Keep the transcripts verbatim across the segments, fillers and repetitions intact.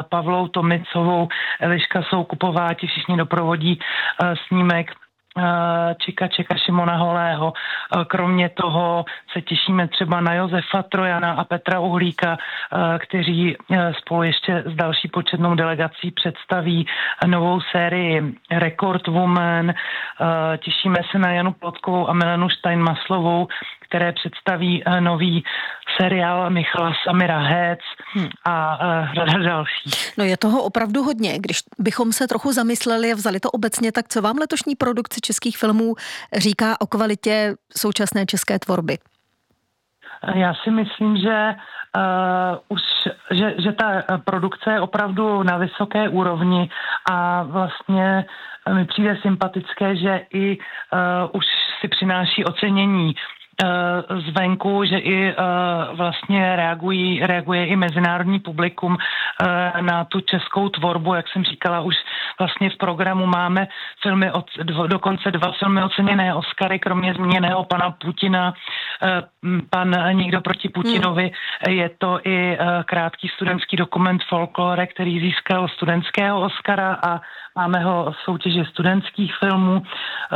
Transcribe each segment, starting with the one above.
Pavlou Tomicovou, Eliška Soukupová, ti všichni doprovodí snímek Čika Čeka Šimona Holého. Kromě toho se těšíme třeba na Josefa Trojana a Petra Uhlíka, kteří spolu ještě s další početnou delegací představí novou sérii Record Woman. Těšíme se na Janu Plotkovou a Milenu Steinmaslovou, které představí nový seriál Michala Samira Hec a řada dalších. No je toho opravdu hodně. Když bychom se trochu zamysleli a vzali to obecně, tak co vám letošní produkce českých filmů říká o kvalitě současné české tvorby? Já si myslím, že uh, už, že, že ta produkce je opravdu na vysoké úrovni a vlastně mi přijde sympatické, že i uh, už si přináší ocenění zvenku, že i uh, vlastně reagují, reaguje i mezinárodní publikum uh, na tu českou tvorbu, jak jsem říkala, už vlastně v programu máme filmy, od, dvo, dokonce dva filmy oceněné Oscary, kromě zmíněného pana Putina, uh, pan Nikdo proti Putinovi, hmm. je to i uh, krátký studentský dokument Folklore, který získal studentského Oscara a máme ho v soutěži studentských filmů. Uh,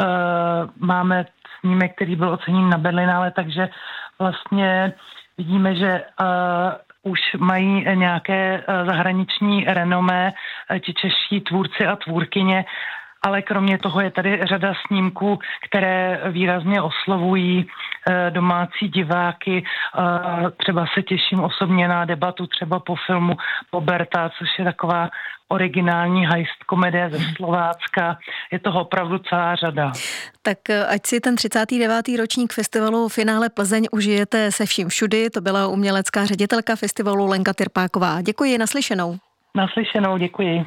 máme snímek, který byl oceněn na Berlinále, takže vlastně vidíme, že uh, už mají nějaké uh, zahraniční renomé uh, ti čeští tvůrci a tvůrkyně, ale kromě toho je tady řada snímků, které výrazně oslovují uh, domácí diváky. Uh, třeba se těším osobně na debatu třeba po filmu Poberta, což je taková originální heist komedie ze Slovácka. Je toho opravdu celá řada. Tak ať si ten třicátý devátý ročník festivalu Finále Plzeň užijete se vším všudy. To byla umělecká ředitelka festivalu Lenka Tyrpáková. Děkuji, naslyšenou. Naslyšenou, děkuji.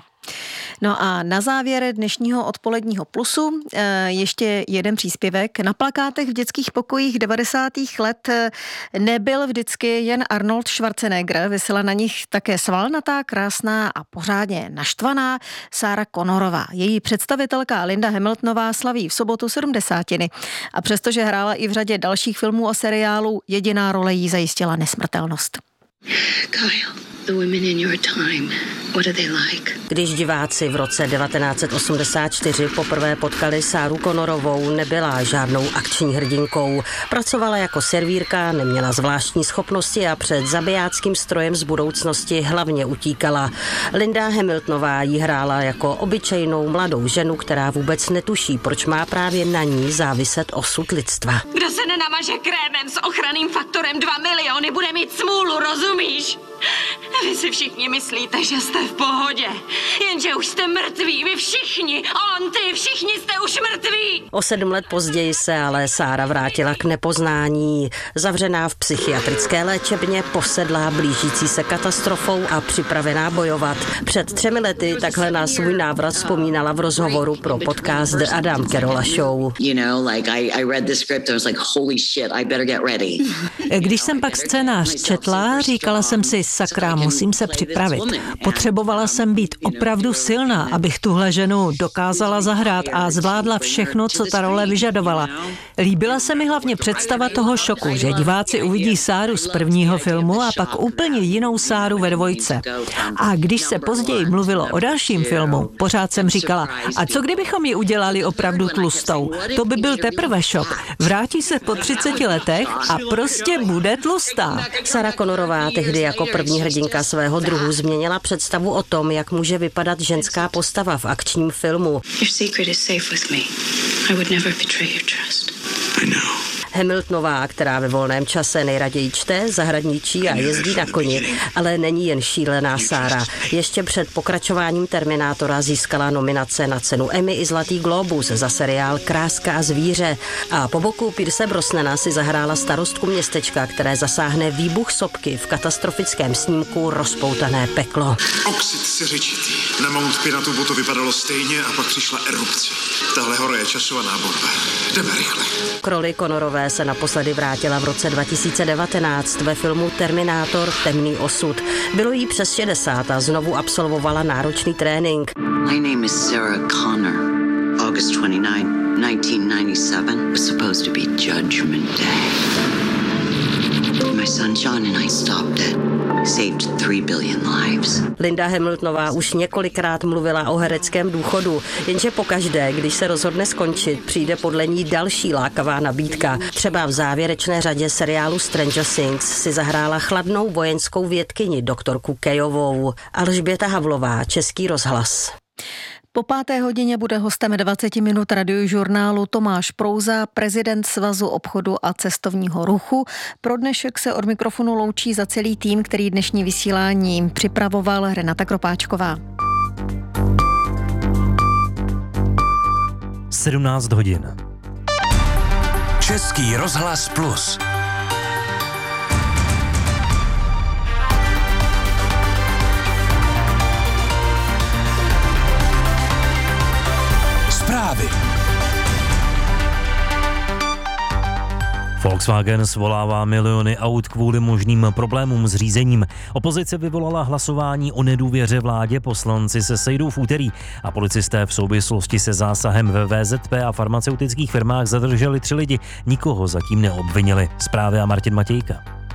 No a na závěr dnešního odpoledního plusu ještě jeden příspěvek. Na plakátech v dětských pokojích devadesátých let nebyl vždycky jen Arnold Schwarzenegger, visela na nich také svalnatá, krásná a pořádně naštvaná Sarah Connorová. Její představitelka Linda Hamiltonová slaví v sobotu sedmdesátiny a přestože hrála i v řadě dalších filmů a seriálů, jediná role jí zajistila nesmrtelnost. Kyle, the women in your time, what are they like? Když diváci v roce devatenáct set osmdesát čtyři poprvé potkali Saru Connorovou, nebyla žádnou akční hrdinkou. Pracovala jako servírka, neměla zvláštní schopnosti a před zabijáckým strojem z budoucnosti hlavně utíkala. Linda Hamiltonová jí hrála jako obyčejnou mladou ženu, která vůbec netuší, proč má právě na ní záviset osud lidstva. Kdo se nenamaže krémem s ochranným faktorem dva miliony, bude mít smůlu, rozumíš? Vy si všichni myslíte, že jste v pohodě, jenže už jste mrtví, vy všichni, on, ty, všichni jste už mrtví. O sedm let později se ale Sára vrátila k nepoznání. Zavřená v psychiatrické léčebně, posedlá blížící se katastrofou a připravená bojovat. Před třemi lety takhle na svůj návrat vzpomínala v rozhovoru pro podcast The Adam Carolla Show. Když jsem pak scénář četla, říkala jsem si, sakra, musím se připravit. Potřebovala jsem být opravdu silná, abych tuhle ženu dokázala zahrát a zvládla všechno, co ta role vyžadovala. Líbila se mi hlavně představa toho šoku, že diváci uvidí Sáru z prvního filmu a pak úplně jinou Sáru ve dvojce. A když se později mluvilo o dalším filmu, pořád jsem říkala, a co kdybychom ji udělali opravdu tlustou? To by byl teprve šok. Vrátí se po třiceti letech a prostě bude tlustá. Sarah Connorová tehdy jako první hrdinka svého druhu změnila představu o tom, jak může vypadat ženská postava v akčním filmu. Hamiltonová, která ve volném čase nejraději čte, zahradničí a jezdí na koni, ale není jen šílená Sára. Ještě před pokračováním Terminátora získala nominace na cenu Emmy i Zlatý glóbus za seriál Kráska a zvíře. A po boku Pierce Brosnana si zahrála starostku městečka, které zasáhne výbuch sopky v katastrofickém snímku Rozpoutané peklo. Oxid siřičitý. Na Mount Pinatubo to vypadalo stejně a pak přišla erupce. Tahle hora je časovaná bomba. Jdeme rychle. K roli Connorové se naposledy vrátila v roce dva tisíce devatenáct ve filmu Terminátor Temný osud. Bylo jí přes šedesát a znovu absolvovala náročný trénink. My name is Sarah Connor. August twenty-ninth, nineteen ninety-seven was supposed to be Judgment Day. My son John and I stopped it. Saved three billion lives. Linda Hamiltonová už několikrát mluvila o hereckém důchodu, jenže pokaždé, když se rozhodne skončit, přijde podle ní další lákavá nabídka. Třeba v závěrečné řadě seriálu Stranger Things si zahrála chladnou vojenskou vědkyni doktorku Kejovou. Alžběta Havlová, Český rozhlas. Po páté hodině bude hostem dvacet minut radiožurnálu Tomáš Prouza, prezident Svazu obchodu a cestovního ruchu. Pro dnešek se od mikrofonu loučí za celý tým, který dnešní vysílání připravoval, Renata Kropáčková. sedmnáct hodin. Český rozhlas plus. Zprávy. Volkswagen svolává miliony aut kvůli možným problémům s řízením. Opozice vyvolala hlasování o nedůvěře vládě, poslanci se sejdou v úterý a policisté v souvislosti se zásahem ve V Z P a farmaceutických firmách zadrželi tři lidi. Nikoho zatím neobvinili. Zprávy a Martin Matějka.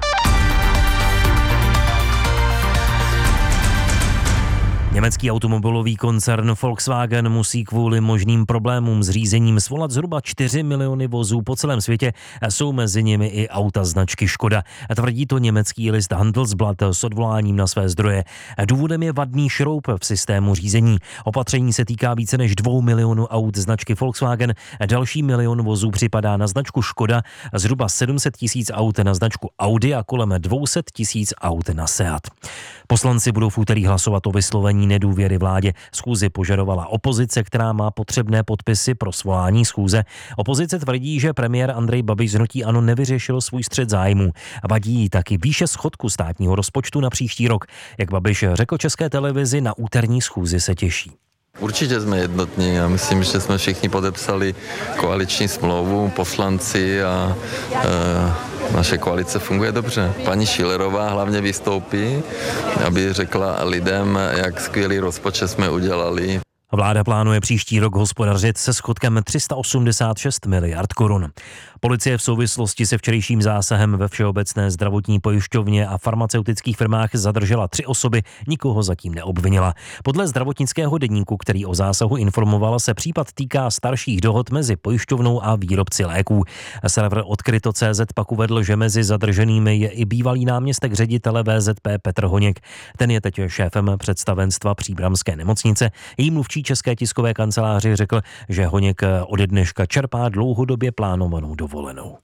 Německý automobilový koncern Volkswagen musí kvůli možným problémům s řízením svolat zhruba čtyři miliony vozů po celém světě. Jsou mezi nimi i auta značky Škoda. Tvrdí to německý list Handelsblatt s odvoláním na své zdroje. Důvodem je vadný šroub v systému řízení. Opatření se týká více než dvou milionů aut značky Volkswagen. Další milion vozů připadá na značku Škoda, zhruba sedm set tisíc aut na značku Audi a kolem dvě stě tisíc aut na Seat. Poslanci budou v úterý hlasovat o vyslovení nedůvěry vládě. Schůzi požadovala opozice, která má potřebné podpisy pro svolání schůze. Opozice tvrdí, že premiér Andrej Babiš z hnutí ANO nevyřešil svůj střet zájmů. Vadí jí taky výše schodku státního rozpočtu na příští rok. Jak Babiš řekl České televizi, na úterní schůzi se těší. Určitě jsme jednotní a myslím, že jsme všichni podepsali koaliční smlouvu, poslanci a e, naše koalice funguje dobře. Paní Schillerová hlavně vystoupí, aby řekla lidem, jak skvělý rozpočet jsme udělali. Vláda plánuje příští rok hospodařit se schodkem tři sta osmdesát šest miliard korun. Policie v souvislosti se včerejším zásahem ve Všeobecné zdravotní pojišťovně a farmaceutických firmách zadržela tři osoby, nikoho zatím neobvinila. Podle zdravotnického deníku, který o zásahu informoval, se případ týká starších dohod mezi pojišťovnou a výrobci léků. Server Odkryto tečka cé zet pak uvedl, že mezi zadrženými je i bývalý náměstek ředitele V Z P Petr Honěk. Ten je teď šéfem představenstva Příbramské nemocnice. Její mluvčí České tiskové kanceláři řekl, že Honěk ode dneška čerpá dlouhodobě plánovanou dovolenou.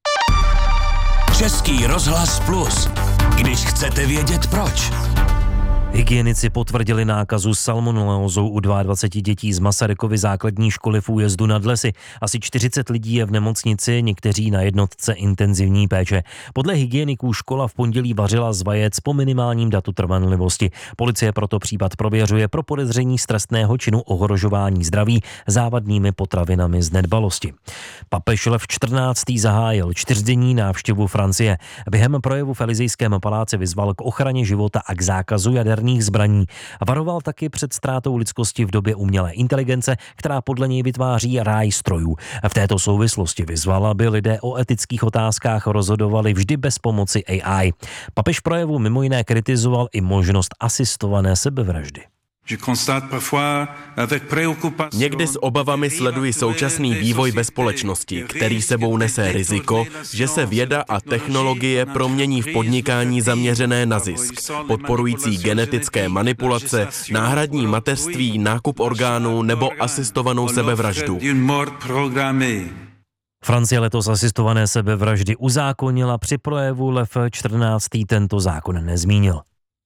Český rozhlas plus. Když chcete vědět proč. Hygienici potvrdili nákazu salmonelózou u dvacet dva dětí z Masarykovy základní školy v Újezdu nad Lesy. Asi čtyřicet lidí je v nemocnici, někteří na jednotce intenzivní péče. Podle hygieniků škola v pondělí vařila z vajec po minimálním datu trvanlivosti. Policie proto případ prověřuje pro podezření z trestného činu ohrožování zdraví závadnými potravinami z nedbalosti. Papež Lev čtrnáctý zahájil čtyřdenní návštěvu Francie. Během projevu v Elysejském paláci vyzval k ochraně života a k zákazu jaderných zbraní. Varoval taky před ztrátou lidskosti v době umělé inteligence, která podle něj vytváří ráj strojů. V této souvislosti vyzval, aby lidé o etických otázkách rozhodovali vždy bez pomoci A I. Papež projevu mimo jiné kritizoval i možnost asistované sebevraždy. Někdy s obavami sleduji současný vývoj ve společnosti, který sebou nese riziko, že se věda a technologie promění v podnikání zaměřené na zisk, podporující genetické manipulace, náhradní mateřství, nákup orgánů nebo asistovanou sebevraždu. Francie letos asistované sebevraždy uzákonila, při projevu Lev čtrnáctý tento zákon nezmínil.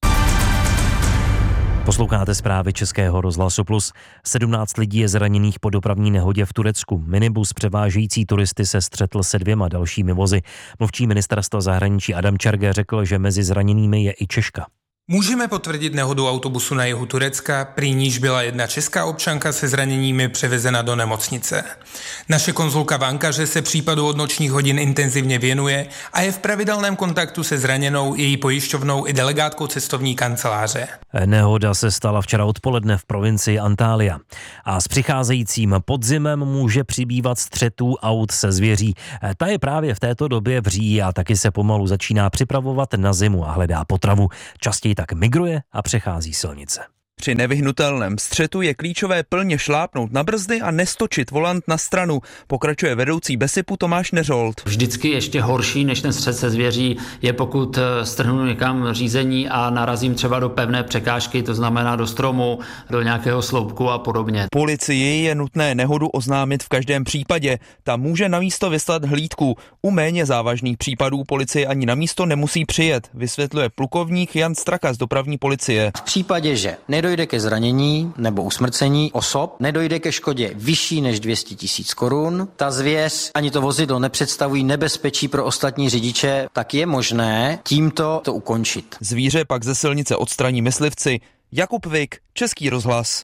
Posloucháte zprávy Českého rozhlasu plus. sedmnáct lidí je zraněných po dopravní nehodě v Turecku. Minibus převážející turisty se střetl se dvěma dalšími vozy. Mluvčí ministerstva zahraničí Adam Čerge řekl, že mezi zraněnými je i Češka. Můžeme potvrdit nehodu autobusu na jihu Turecka, prý níž byla jedna česká občanka se zraněními převezena do nemocnice. Naše konzulka v Ankaře se případu od nočních hodin intenzivně věnuje a je v pravidelném kontaktu se zraněnou, její pojišťovnou i delegátkou cestovní kanceláře. Nehoda se stala včera odpoledne v provincii Antalya. A s přicházejícím podzimem může přibývat střetů aut se zvěří. Ta je právě v této době vří a taky se pomalu začíná připravovat na zimu a hledá potravu. Častěji tak migruje a přechází silnice. Při nevyhnutelném střetu je klíčové plně šlápnout na brzdy a nestočit volant na stranu, pokračuje vedoucí Besipu Tomáš Neřolt. Vždycky ještě horší než ten střet se zvěří je, pokud strhnu někam řízení a narazím třeba do pevné překážky, to znamená do stromu, do nějakého sloupku a podobně. Policii je nutné nehodu oznámit v každém případě. Ta může na místo vyslat hlídku. U méně závažných případů policie ani na místo nemusí přijet, vysvětluje plukovník Jan Straka z dopravní policie. V případě, že nedojde ke zranění nebo usmrcení osob, nedojde ke škodě vyšší než dvě stě tisíc korun, ta zvěř ani to vozidlo nepředstavují nebezpečí pro ostatní řidiče, tak je možné tímto to ukončit. Zvíře pak ze silnice odstraní myslivci. Jakub Vik, Český rozhlas.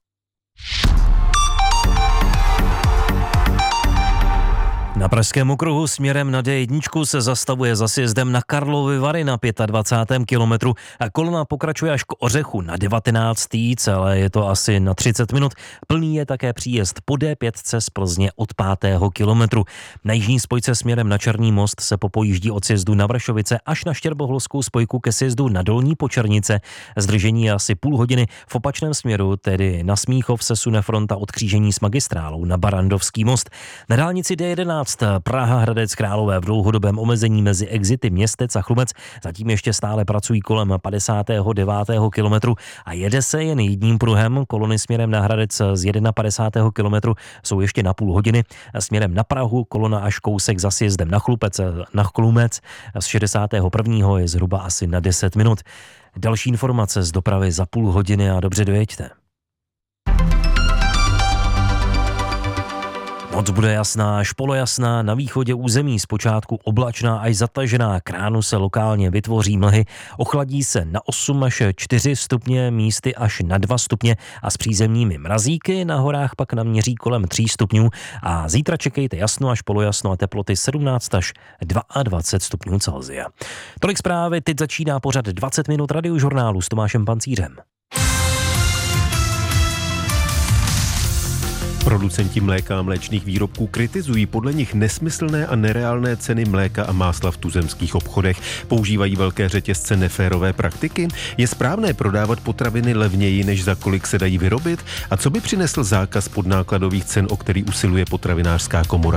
Na Pražském okruhu směrem na D jedna se zastavuje za sjezdem na Karlovy Vary na dvacátém pátém kilometru a kolona pokračuje až k Ořechu na devatenáctém celé je to asi na třicet minut. Plný je také příjezd po D pět z Plzně od pátého kilometru. Na jižní spojce směrem na Černý most se popojíždí od sjezdu na Vršovice až na Štěrboholskou spojku ke sjezdu na Dolní Počernice. Zdržení je asi půl hodiny. V opačném směru, tedy na Smíchov, se sune fronta od křížení s magistrálou na Barandovský most. Na dálnici D jedenáct Praha Hradec Králové v dlouhodobém omezení mezi exity Městec a Chlumec zatím ještě stále pracují kolem padesátého devátého kilometru a jede se jen jedním pruhem. Kolony směrem na Hradec z padesátého prvního kilometru jsou ještě na půl hodiny. Směrem na Prahu kolona až kousek za sjezdem na Chlupec, na Chlumec z šedesátého prvního je zhruba asi na deset minut. Další informace z dopravy za půl hodiny a dobře dojeďte. Noc bude jasná až polojasná, na východě území zpočátku oblačná až zatažená, k ránu se lokálně vytvoří mlhy, ochladí se na osm až čtyři stupně, místy až na dva stupně a s přízemními mrazíky, na horách pak naměří kolem tří stupňů a zítra čekejte jasno až polojasno a teploty sedmnáct až dvacet dva stupňů Celsia. Tolik zprávy, teď začíná pořad dvacet minut radiožurnálu s Tomášem Pancířem. Producenti mléka a mléčných výrobků kritizují podle nich nesmyslné a nereálné ceny mléka a másla v tuzemských obchodech. Používají velké řetězce neférové praktiky? Je správné prodávat potraviny levněji, než za kolik se dají vyrobit? A co by přinesl zákaz podnákladových cen, o který usiluje potravinářská komora?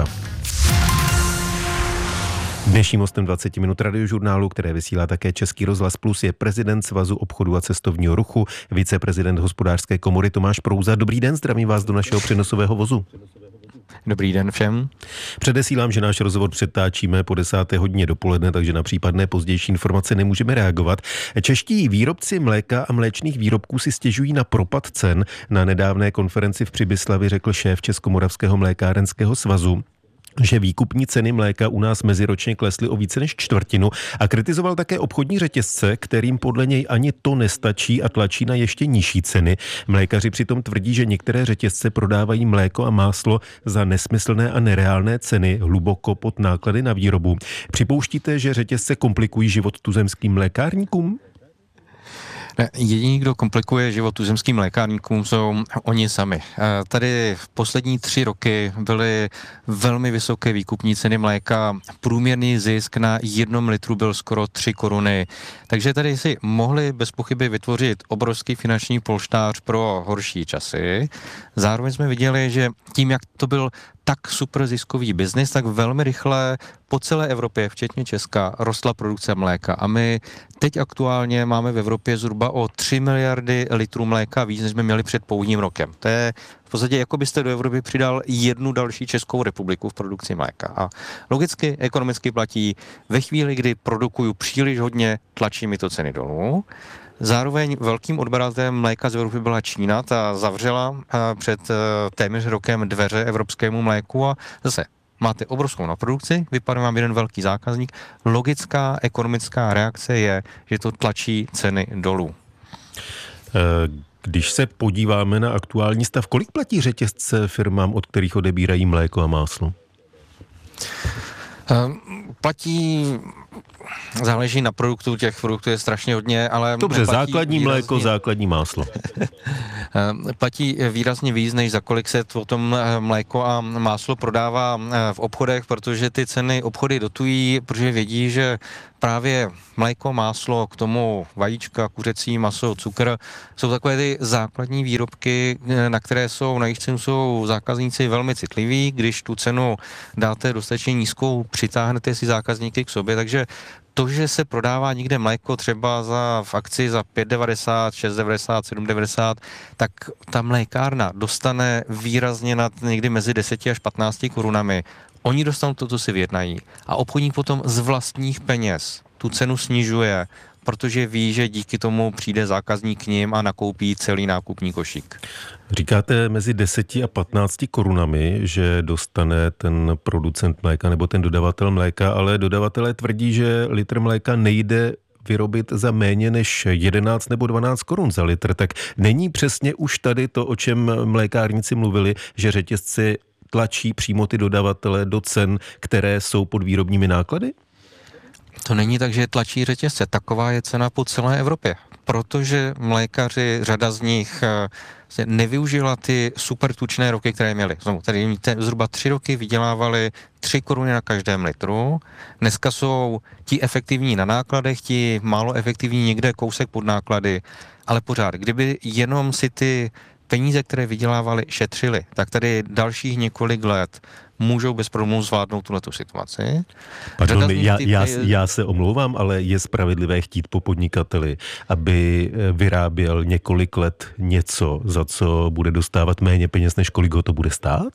Dnešním hostem dvacet minut radiožurnálu, které vysílá také Český rozhlas Plus, je prezident Svazu obchodu a cestovního ruchu, viceprezident Hospodářské komory Tomáš Prouza. Dobrý den, zdravím vás do našeho přenosového vozu. Dobrý den všem. Předesílám, že náš rozhovor přetáčíme po desáté hodině dopoledne, takže na případné pozdější informace nemůžeme reagovat. Čeští výrobci mléka a mléčných výrobků si stěžují na propad cen. Na nedávné konferenci v Přibyslavi řekl šéf Českomoravského mlékárenského svazu, že výkupní ceny mléka u nás meziročně klesly o více než čtvrtinu a kritizoval také obchodní řetězce, kterým podle něj ani to nestačí a tlačí na ještě nižší ceny. Mlékaři přitom tvrdí, že některé řetězce prodávají mléko a máslo za nesmyslné a nereálné ceny, hluboko pod náklady na výrobu. Připouštíte, že řetězce komplikují život tuzemským mlékárníkům? Jediný, kdo komplikuje život tuzemským lékárníkům, jsou oni sami. Tady v poslední tři roky byly velmi vysoké výkupní ceny mléka. Průměrný zisk na jednom litru byl skoro tři koruny. Takže tady si mohli bez pochyby vytvořit obrovský finanční polštář pro horší časy. Zároveň jsme viděli, že tím, jak to byl tak super ziskový biznis, tak velmi rychle po celé Evropě, včetně Česka, rostla produkce mléka. A my teď aktuálně máme v Evropě zhruba o tři miliardy litrů mléka víc, než jsme měli před pouhým rokem. To je v podstatě, jako byste do Evropy přidal jednu další Českou republiku v produkci mléka. A logicky, ekonomicky platí, ve chvíli, kdy produkuju příliš hodně, tlačí mi to ceny dolů. Zároveň velkým odběratelem mléka z Evropy byla Čína, ta zavřela před téměř rokem dveře evropskému mléku a zase máte obrovskou naprodukci, vypadá vám jeden velký zákazník. Logická ekonomická reakce je, že to tlačí ceny dolů. Když se podíváme na aktuální stav, kolik platí řetězce firmám, od kterých odebírají mléko a máslo? Platí, záleží na produktu, těch produktů je strašně hodně, ale... Dobře, základní výrazně, mléko, základní máslo. Platí výrazně víc, než za kolik se potom mléko a máslo prodává v obchodech, protože ty ceny obchody dotují, protože vědí, že právě mléko, máslo, k tomu vajíčka, kuřecí maso, cukr, jsou takové ty základní výrobky, na které jsou, na jejich cenu jsou zákazníci velmi citliví. Když tu cenu dáte dostatečně nízkou, přitáhnete si zákazníky k sobě, takže to, že se prodává někde mléko třeba za, v akci za pět devadesát, šest devadesát, sedm devadesát, tak ta mlékárna dostane výrazně nad někdy mezi deseti až patnácti korunami. Oni dostanou to, co si vyjednají. A obchodník potom z vlastních peněz tu cenu snižuje, protože ví, že díky tomu přijde zákazník k ním a nakoupí celý nákupní košík. Říkáte mezi deseti a patnácti korunami, že dostane ten producent mléka nebo ten dodavatel mléka, ale dodavatelé tvrdí, že litr mléka nejde vyrobit za méně než jedenáct nebo dvanáct korun za litr. Tak není přesně už tady to, o čem mlékárníci mluvili, že řetězci tlačí přímo ty dodavatele do cen, které jsou pod výrobními náklady? To není tak, že tlačí řetězce. Taková je cena po celé Evropě. Protože mlékaři, řada z nich nevyužila ty super tučné roky, které měli. Znovu, tady zhruba tři roky vydělávali tři koruny na každém litru. Dneska jsou ti efektivní na nákladech, ti málo efektivní někde kousek pod náklady. Ale pořád, kdyby jenom si ty peníze, které vydělávali, šetřili, tak tady dalších několik let můžou bez problémů zvládnout tuhletu situaci. Pardon, já, já, já se omlouvám, ale je spravedlivé chtít po podnikateli, aby vyráběl několik let něco, za co bude dostávat méně peněz, než kolik ho to bude stát?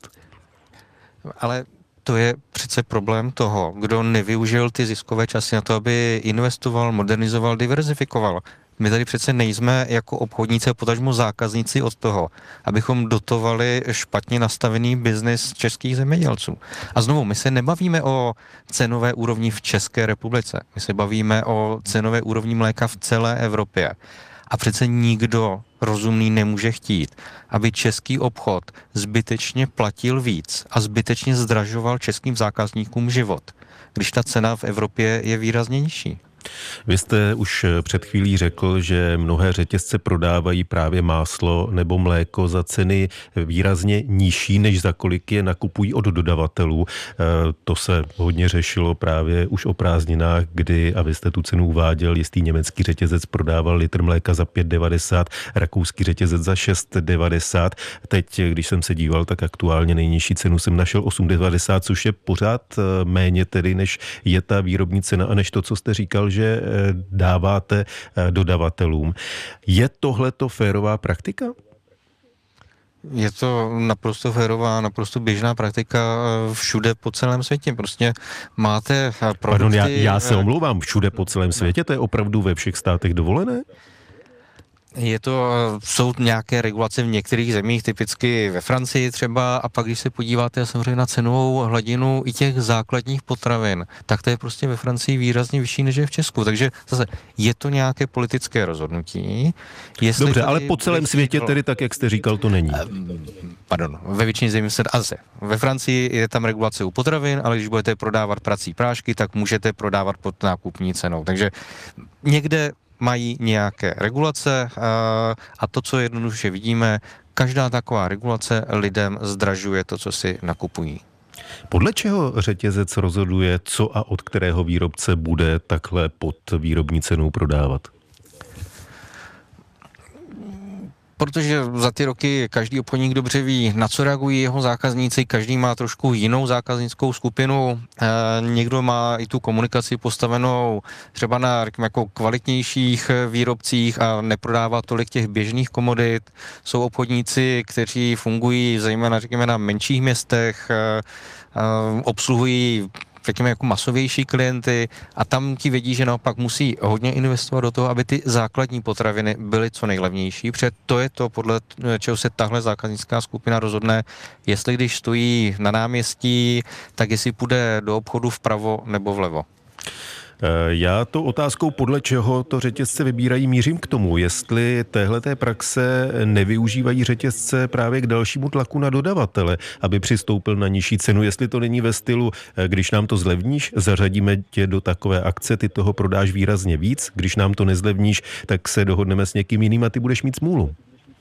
Ale to je přece problém toho, kdo nevyužil ty ziskové časy na to, aby investoval, modernizoval, diverzifikoval. My tady přece nejsme jako obchodníci a potažmo zákazníci od toho, abychom dotovali špatně nastavený biznis českých zemědělců. A znovu, my se nebavíme o cenové úrovni v České republice. My se bavíme o cenové úrovni mléka v celé Evropě. A přece nikdo rozumný nemůže chtít, aby český obchod zbytečně platil víc a zbytečně zdražoval českým zákazníkům život, když ta cena v Evropě je výrazně nižší. Vy jste už před chvílí řekl, že mnohé řetězce prodávají právě máslo nebo mléko za ceny výrazně nižší, než za kolik je nakupují od dodavatelů. To se hodně řešilo právě už o prázdninách, kdy, a vy jste tu cenu uváděl, jistý německý řetězec prodával litr mléka za pět devadesát, rakouský řetězec za šest devadesát. Teď, když jsem se díval, tak aktuálně nejnižší cenu jsem našel osm devadesát, což je pořád méně tedy, než je ta výrobní cena a než to, co jste říkal, že dáváte dodavatelům. Je tohleto férová praktika? Je to naprosto férová, naprosto běžná praktika všude po celém světě. Prostě máte produkty... Pardon, já, já se omlouvám, všude po celém světě? To je opravdu ve všech státech dovolené? Je to, jsou nějaké regulace v některých zemích, typicky ve Francii třeba, a pak když se podíváte samozřejmě na cenovou hladinu i těch základních potravin, tak to je prostě ve Francii výrazně vyšší, než je v Česku. Takže zase je to nějaké politické rozhodnutí. Jestli Dobře, ale po celém světě tedy, tak jak jste říkal, to není. Pardon, ve většině zemí se... A zase, ve Francii je tam regulace u potravin, ale když budete prodávat prací prášky, tak můžete prodávat pod nákupní cenou. Takže někde mají nějaké regulace a to, co jednoduše vidíme, každá taková regulace lidem zdražuje to, co si nakupují. Podle čeho řetězec rozhoduje, co a od kterého výrobce bude takhle pod výrobní cenou prodávat? Protože za ty roky každý obchodník dobře ví, na co reagují jeho zákazníci, každý má trošku jinou zákaznickou skupinu, e, někdo má i tu komunikaci postavenou třeba na jako kvalitnějších výrobcích a neprodává tolik těch běžných komodit. Jsou obchodníci, kteří fungují zejména řekněme na menších městech, e, e, obsluhují řekněme jako masovější klienty a tam ti vědí, že naopak musí hodně investovat do toho, aby ty základní potraviny byly co nejlevnější, protože to je to, podle čeho se tahle zákaznická skupina rozhodne, jestli když stojí na náměstí, tak jestli půjde do obchodu vpravo nebo vlevo. Já to otázkou, podle čeho to řetězce vybírají, mířím k tomu, jestli téhleté praxe nevyužívají řetězce právě k dalšímu tlaku na dodavatele, aby přistoupil na nižší cenu, jestli to není ve stylu, když nám to zlevníš, zařadíme tě do takové akce, ty toho prodáš výrazně víc, když nám to nezlevníš, tak se dohodneme s někým jiným a ty budeš mít smůlu.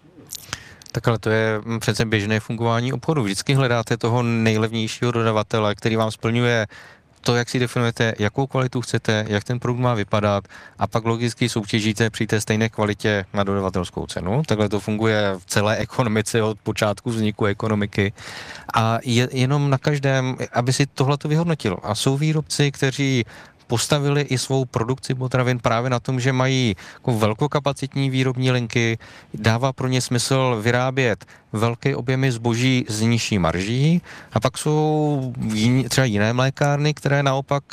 Tak ale to je přece běžné fungování obchodu. Vždycky hledáte toho nejlevnějšího dodavatele, který vám splňuje to, jak si definujete, jakou kvalitu chcete, jak ten produkt má vypadat a pak logicky soutěžíte při té stejné kvalitě na dodavatelskou cenu. Takhle to funguje v celé ekonomice od počátku vzniku ekonomiky a je jenom na každém, aby si tohleto vyhodnotilo. A jsou výrobci, kteří postavili i svou produkci potravin právě na tom, že mají jako velkokapacitní výrobní linky, dává pro ně smysl vyrábět velké objemy zboží s nižší marží a pak jsou jiný, třeba jiné mlékárny, které naopak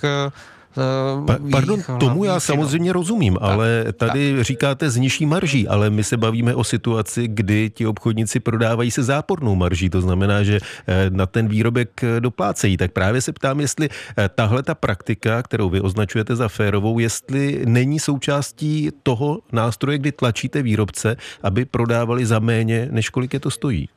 Pa, pardon, tomu já samozřejmě rozumím, ale tady říkáte z nižší marží, ale my se bavíme o situaci, kdy ti obchodníci prodávají se zápornou marží, to znamená, že na ten výrobek doplácejí. Tak právě se ptám, jestli tahle ta praktika, kterou vy označujete za férovou, jestli není součástí toho nástroje, kdy tlačíte výrobce, aby prodávali za méně, než kolik je to stojí.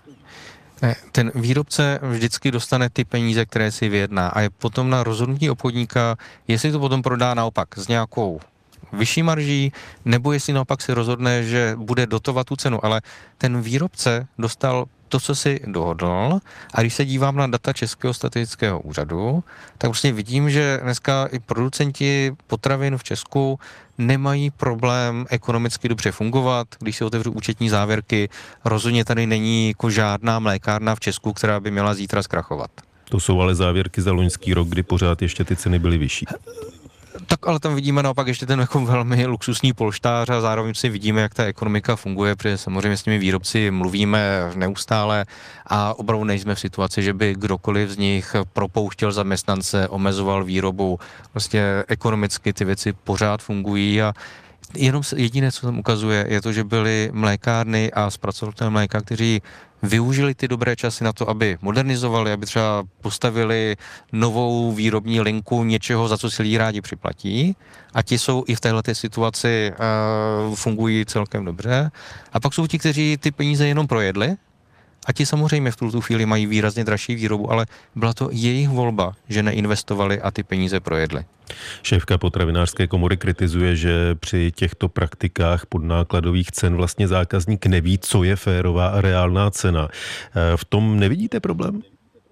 Ne, ten výrobce vždycky dostane ty peníze, které si vyjedná a je potom na rozhodnutí obchodníka, jestli to potom prodá naopak s nějakou vyšší marží, nebo jestli naopak si rozhodne, že bude dotovat tu cenu, ale ten výrobce dostal to, co si dohodl a když se dívám na data Českého statistického úřadu, tak prostě vidím, že dneska i producenti potravin v Česku nemají problém ekonomicky dobře fungovat. Když si otevřu účetní závěrky, rozhodně tady není jako žádná mlékárna v Česku, která by měla zítra zkrachovat. To jsou ale závěrky za loňský rok, kdy pořád ještě ty ceny byly vyšší. Tak ale tam vidíme naopak ještě ten jako velmi luxusní polštář a zároveň si vidíme, jak ta ekonomika funguje, protože samozřejmě s těmi výrobci mluvíme neustále a opravdu nejsme v situaci, že by kdokoliv z nich propouštěl zaměstnance, omezoval výrobu. Prostě ekonomicky ty věci pořád fungují a jenom jediné, co tam ukazuje, je to, že byly mlékárny a zpracovatelé mléka, kteří využili ty dobré časy na to, aby modernizovali, aby třeba postavili novou výrobní linku něčeho, za co si lidi rádi připlatí. A ti jsou i v téhleté situaci uh, fungují celkem dobře. A pak jsou ti, kteří ty peníze jenom projedli. A ti samozřejmě v tuto chvíli mají výrazně dražší výrobu, ale byla to jejich volba, že neinvestovali a ty peníze projedli. Šéfka potravinářské komory kritizuje, že při těchto praktikách podnákladových cen vlastně zákazník neví, co je férová a reálná cena. V tom nevidíte problém?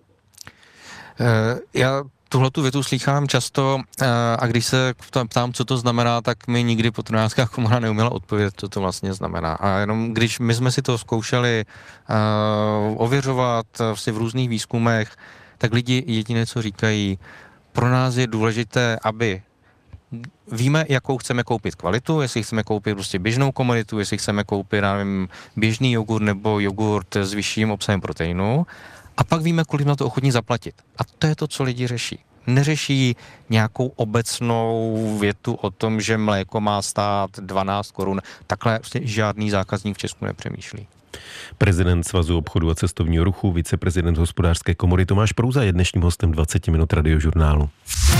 Já tuhletu větu slýchám často a když se ptám, co to znamená, tak mi nikdy potravinářská komora neuměla odpovědět, co to vlastně znamená. A jenom když my jsme si to zkoušeli ověřovat vlastně v různých výzkumech, tak lidi jediné, co říkají, pro nás je důležité, aby víme, jakou chceme koupit kvalitu, jestli chceme koupit prostě běžnou komoditu, jestli chceme koupit, nevím, běžný jogurt nebo jogurt s vyšším obsahem proteinu, a pak víme, kolik na to ochotní zaplatit. A to je to, co lidi řeší. Neřeší nějakou obecnou větu o tom, že mléko má stát dvanáct korun. Takhle prostě žádný zákazník v Česku nepřemýšlí. Prezident Svazu obchodu a cestovního ruchu, viceprezident hospodářské komory Tomáš Prouza je dnešním hostem dvacet minut Radiožurnálu.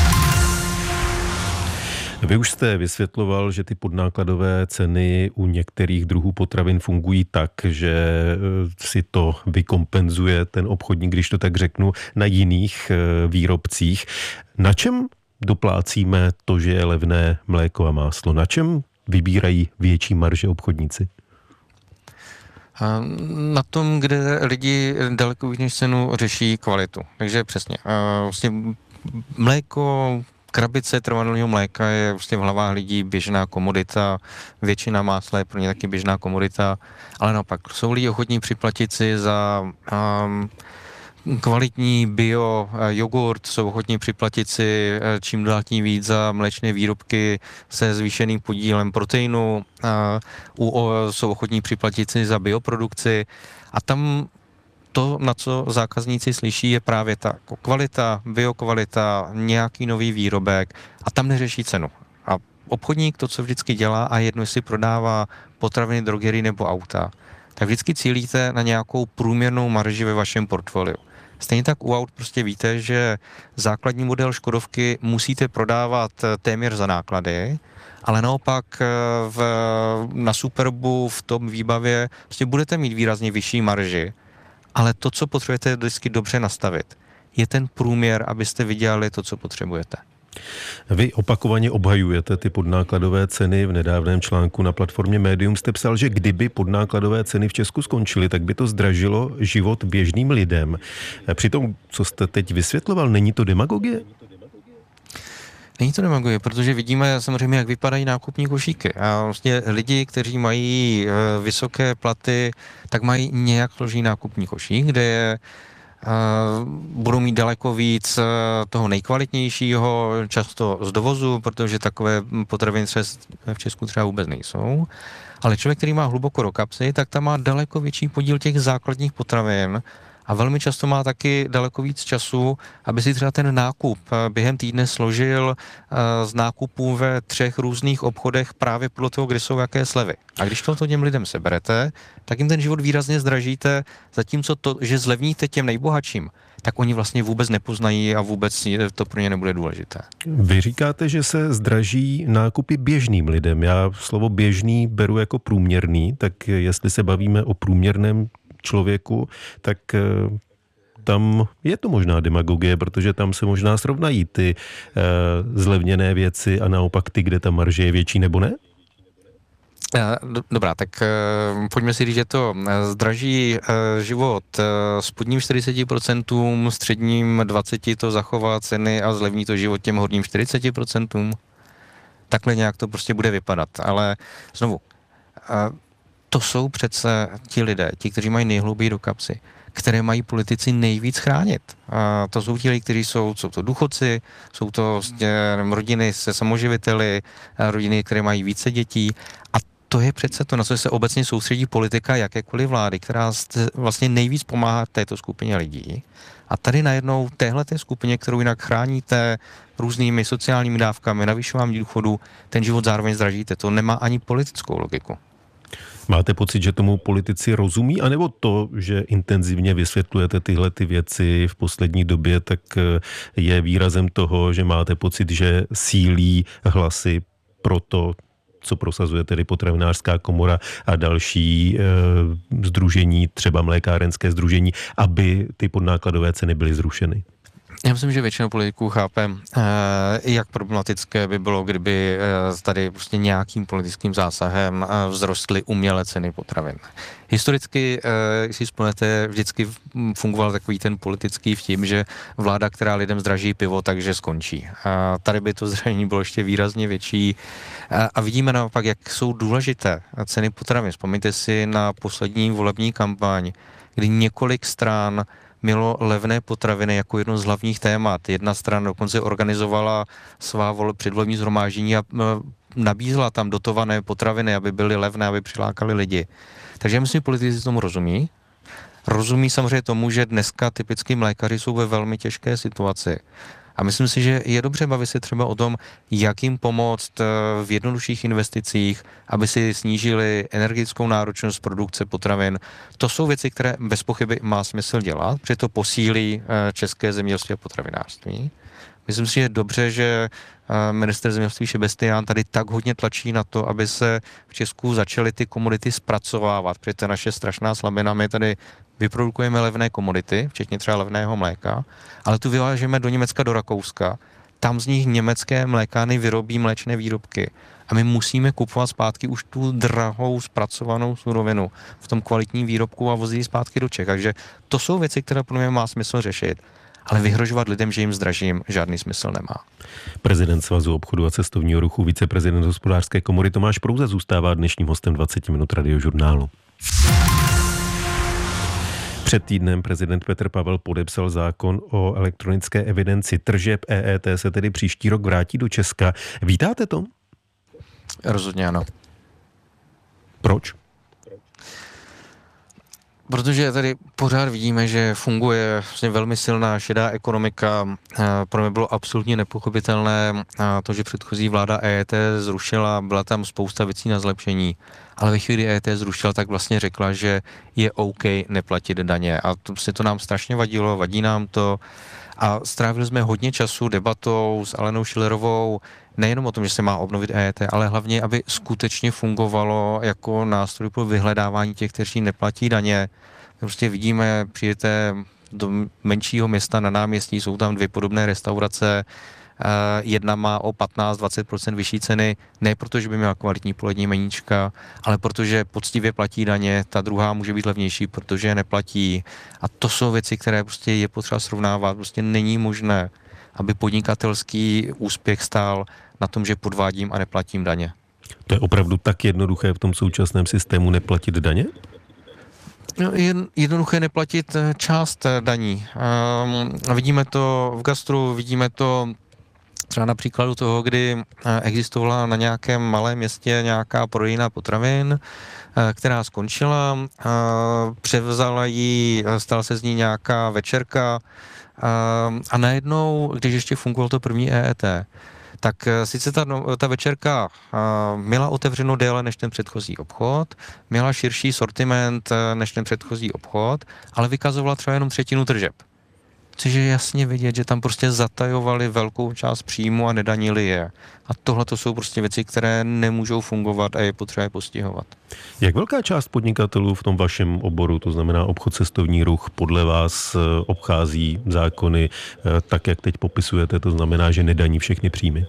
Vy už jste vysvětloval, že ty podnákladové ceny u některých druhů potravin fungují tak, že si to vykompenzuje ten obchodník, když to tak řeknu, na jiných výrobcích. Na čem doplácíme to, že je levné mléko a máslo? Na čem vybírají větší marže obchodníci? Na tom, kde lidi daleko víc než cenu řeší kvalitu. Takže přesně. Vlastně mléko, krabice trvanlivého mléka je vlastně v hlavách lidí běžná komodita, většina másla je pro ně taky běžná komodita, ale naopak jsou lidi ochotní připlatit si za um, kvalitní bio jogurt, jsou ochotní připlatit si čím dál tím víc za mléčné výrobky se zvýšeným podílem proteinu, a u, jsou ochotní připlatit si za bioprodukci a tam to, na co zákazníci slyší, je právě ta kvalita, biokvalita, nějaký nový výrobek a tam neřeší cenu. A obchodník to, co vždycky dělá, a jedno, jestli prodává potraviny, drogery nebo auta, tak vždycky cílíte na nějakou průměrnou marži ve vašem portfoliu. Stejně tak u aut prostě víte, že základní model Škodovky musíte prodávat téměř za náklady, ale naopak v, na Superbu v tom výbavě prostě budete mít výrazně vyšší marži, ale to, co potřebujete vždycky dobře nastavit, je ten průměr, abyste vydělali to, co potřebujete. Vy opakovaně obhajujete ty podnákladové ceny. V nedávném článku na platformě Medium jste psal, že kdyby podnákladové ceny v Česku skončily, tak by to zdražilo život běžným lidem. Přitom, co jste teď vysvětloval, není to demagogie? Není to demagogie, protože vidíme samozřejmě, jak vypadají nákupní košíky. A vlastně lidi, kteří mají vysoké platy, tak mají nějak složitý nákupní košík, kde je budou mít daleko víc toho nejkvalitnějšího, často z dovozu, protože takové potraviny v Česku třeba vůbec nejsou. Ale člověk, který má hluboko do kapsy, tak tam má daleko větší podíl těch základních potravin a velmi často má taky daleko víc času, aby si třeba ten nákup během týdne složil z nákupů ve třech různých obchodech právě podle toho, kde jsou jaké slevy. A když to těm lidem seberete, tak jim ten život výrazně zdražíte, zatímco to, že zlevníte těm nejbohatším, tak oni vlastně vůbec nepoznají a vůbec to pro ně nebude důležité. Vy říkáte, že se zdraží nákupy běžným lidem. Já slovo běžný beru jako průměrný, tak jestli se bavíme o průměrném člověku, tak tam je to možná demagogie, protože tam se možná srovnají ty uh, zlevněné věci a naopak ty, kde ta marže je větší, nebo ne? Dobrá, tak uh, pojďme si říct, že to zdraží uh, život uh, spodním čtyřicet procent, středním dvacet procent to zachová ceny a zlevní to život těm horním čtyřicet procent. Takhle nějak to prostě bude vypadat. Ale znovu, uh, to jsou přece ti lidé, ti, kteří mají nejhlouběji do kapsy, které mají politici nejvíc chránit. A to jsou ti lidi, kteří jsou, jsou to důchodci, jsou to rodiny se samoživiteli, rodiny, které mají více dětí. A to je přece to, na co se obecně soustředí politika jakékoliv vlády, která vlastně nejvíc pomáhá této skupině lidí. A tady najednou téhleté skupině, kterou jinak chráníte různými sociálními dávkami, navyšováním důchodu, ten život zároveň zdražíte. To nemá ani politickou logiku. Máte pocit, že tomu politici rozumí, anebo to, že intenzivně vysvětlujete tyhle ty věci v poslední době, tak je výrazem toho, že máte pocit, že sílí hlasy pro to, co prosazuje tedy Potravinářská komora a další e, sdružení, třeba mlékárenské sdružení, aby ty podnákladové ceny byly zrušeny? Já myslím, že většina politiků chápe, jak problematické by bylo, kdyby tady prostě nějakým politickým zásahem vzrostly umělé ceny potravin. Historicky, si vzpomínáte, vždycky fungoval takový ten politický vtip, že vláda, která lidem zdraží pivo, takže skončí. A tady by to zdražení bylo ještě výrazně větší. A vidíme naopak, jak jsou důležité ceny potravin. Vzpomeňte si na poslední volební kampaň, kdy několik stran mělo levné potraviny jako jedno z hlavních témat. Jedna strana dokonce organizovala svá předvolební shromáždění a nabízela tam dotované potraviny, aby byly levné, aby přilákali lidi. Takže já myslím, že politici tomu rozumí. Rozumí samozřejmě tomu, že dneska typicky mlékaři jsou ve velmi těžké situaci. A myslím si, že je dobře bavit se třeba o tom, jak jim pomoct v jednodušších investicích, aby si snížili energetickou náročnost produkce potravin. To jsou věci, které bez pochyby má smysl dělat, protože to posílí české zemědělství a potravinářství. Myslím si, že je dobře, že ministr zemědělství Šebestián tady tak hodně tlačí na to, aby se v Česku začaly ty komodity zpracovávat, protože to je naše strašná slabina. My tady vyprodukujeme levné komodity, včetně třeba levného mléka, ale tu vyvážeme do Německa, do Rakouska. Tam z nich německé mlékárny vyrobí mléčné výrobky. A my musíme kupovat zpátky už tu drahou zpracovanou surovinu v tom kvalitním výrobku a vozit zpátky do Čech. Takže to jsou věci, které pro mě má smysl řešit. Ale vyhrožovat lidem, že jim zdražím, žádný smysl nemá. Prezident Svazu obchodu a cestovního ruchu, viceprezident Hospodářské komory Tomáš Prouza zůstává dnešním hostem dvacet minut Radiožurnálu. Před týdnem prezident Petr Pavel podepsal zákon o elektronické evidenci tržeb. E E T se tedy příští rok vrátí do Česka. Vítáte to? Rozhodně ano. Proč? Protože tady pořád vidíme, že funguje vlastně velmi silná šedá ekonomika. Pro mě bylo absolutně nepochopitelné to, že předchozí vláda E E T zrušila, byla tam spousta věcí na zlepšení. ale ve chvíli E E T zrušila, tak vlastně řekla, že je OK neplatit daně a to, to nám strašně vadilo, vadí nám to a strávili jsme hodně času debatou s Alenou Schillerovou, nejenom o tom, že se má obnovit E E T, ale hlavně, aby skutečně fungovalo jako nástroj pro vyhledávání těch, kteří neplatí daně. Prostě vidíme, přijete do menšího města na náměstí, jsou tam dvě podobné restaurace, jedna má o patnáct až dvacet procent vyšší ceny, ne protože by měla kvalitní polední meníčka, ale protože poctivě platí daně, ta druhá může být levnější, protože je neplatí. A to jsou věci, které prostě je potřeba srovnávat. Prostě není možné, aby podnikatelský úspěch stál na tom, že podvádím a neplatím daně. To je opravdu tak jednoduché v tom současném systému neplatit daně? No, je jednoduché neplatit část daní. Um, vidíme to v gastru, vidíme to třeba na příkladu toho, kdy existovala na nějakém malém městě nějaká prodejna potravin, která skončila, převzala ji, stala se z ní nějaká večerka a najednou, když ještě fungovalo to první E E T, tak sice ta, ta večerka měla otevřeno déle než ten předchozí obchod, měla širší sortiment než ten předchozí obchod, ale vykazovala třeba jenom třetinu tržeb. Což je jasně vidět, že tam prostě zatajovali velkou část příjmu a nedanili je. A tohle to jsou prostě věci, které nemůžou fungovat a je potřeba je postihovat. Jak velká část podnikatelů v tom vašem oboru, to znamená obchod, cestovní ruch, podle vás obchází zákony tak, jak teď popisujete, to znamená, že nedaní všechny příjmy?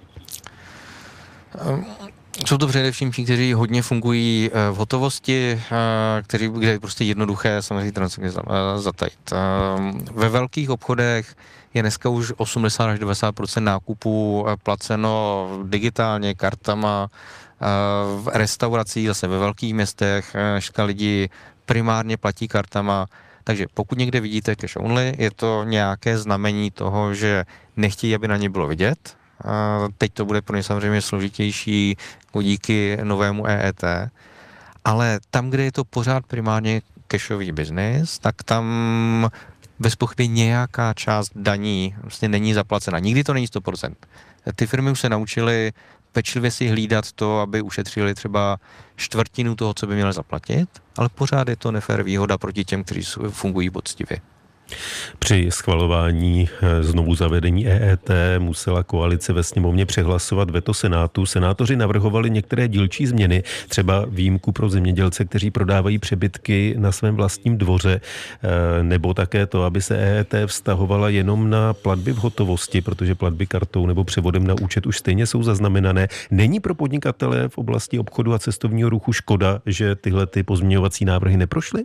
Jsou to především ti, kteří hodně fungují v hotovosti, kteří, kde je prostě jednoduché samozřejmě transakce zatajit. Ve velkých obchodech je dneska už osmdesát až devadesát procent nákupů placeno digitálně, kartama, v restauracích, zase ve velkých městech, dneska lidi primárně platí kartama, takže pokud někde vidíte cash only, je to nějaké znamení toho, že nechtějí, aby na ně bylo vidět. Teď to bude pro ně samozřejmě složitější díky novému E E T, ale tam, kde je to pořád primárně cashový biznis, tak tam bez pochyby nějaká část daní vlastně není zaplacena. Nikdy to není sto procent. Ty firmy už se naučily pečlivě si hlídat to, aby ušetřili třeba čtvrtinu toho, co by měli zaplatit, ale pořád je to nefér výhoda proti těm, kteří fungují poctivě. Při schvalování znovu zavedení E E T musela koalice ve sněmovně přehlasovat veto Senátu. Senátoři navrhovali některé dílčí změny, třeba výjimku pro zemědělce, kteří prodávají přebytky na svém vlastním dvoře, nebo také to, aby se E E T vztahovala jenom na platby v hotovosti, protože platby kartou nebo převodem na účet už stejně jsou zaznamenané. Není pro podnikatele v oblasti obchodu a cestovního ruchu škoda, že tyhle ty pozměňovací návrhy neprošly?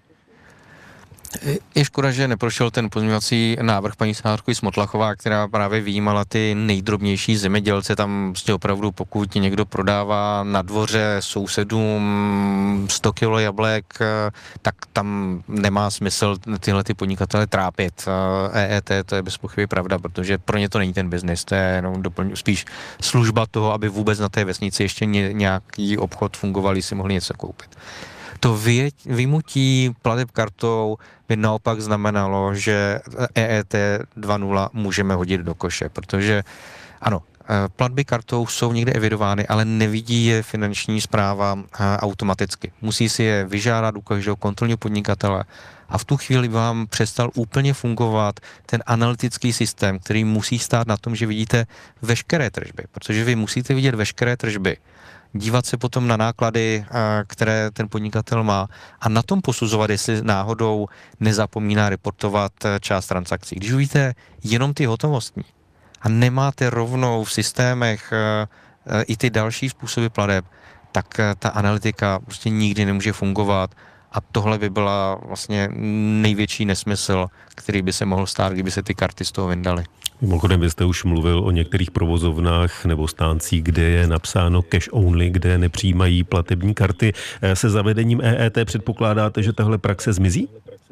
Je škoda, že neprošel ten pozměňovací návrh paní senátorky Smotlachová, která právě vyjímala ty nejdrobnější zemědělce. Tam prostě opravdu, pokud někdo prodává na dvoře sousedům sto kilo jablek, tak tam nemá smysl tyhle ty podnikatele trápit. E E T to je bez pochyby pravda, protože pro ně to není ten biznis, to je jenom doplň, spíš služba toho, aby vůbec na té vesnici ještě nějaký obchod fungoval, si mohli něco koupit. To vyjmutí plateb kartou by naopak znamenalo, že E E T dva tečka nula můžeme hodit do koše, protože ano, platby kartou jsou někde evidovány, ale nevidí je finanční správa automaticky. Musí si je vyžádat u každého kontrolního podnikatele a v tu chvíli vám přestal úplně fungovat ten analytický systém, který musí stát na tom, že vidíte veškeré tržby, protože vy musíte vidět veškeré tržby, dívat se potom na náklady, které ten podnikatel má a na tom posuzovat, jestli náhodou nezapomíná reportovat část transakcí. Když uvidíte jenom ty hotovostní a nemáte rovnou v systémech i ty další způsoby plateb, tak ta analytika prostě nikdy nemůže fungovat a tohle by byla vlastně největší nesmysl, který by se mohl stát, kdyby se ty karty z toho vyndaly. Mimochodem, vy jste už mluvil o některých provozovnách nebo stáncích, kde je napsáno cash only, kde nepřijímají platební karty. Se zavedením E E T předpokládáte, že tahle praxe zmizí?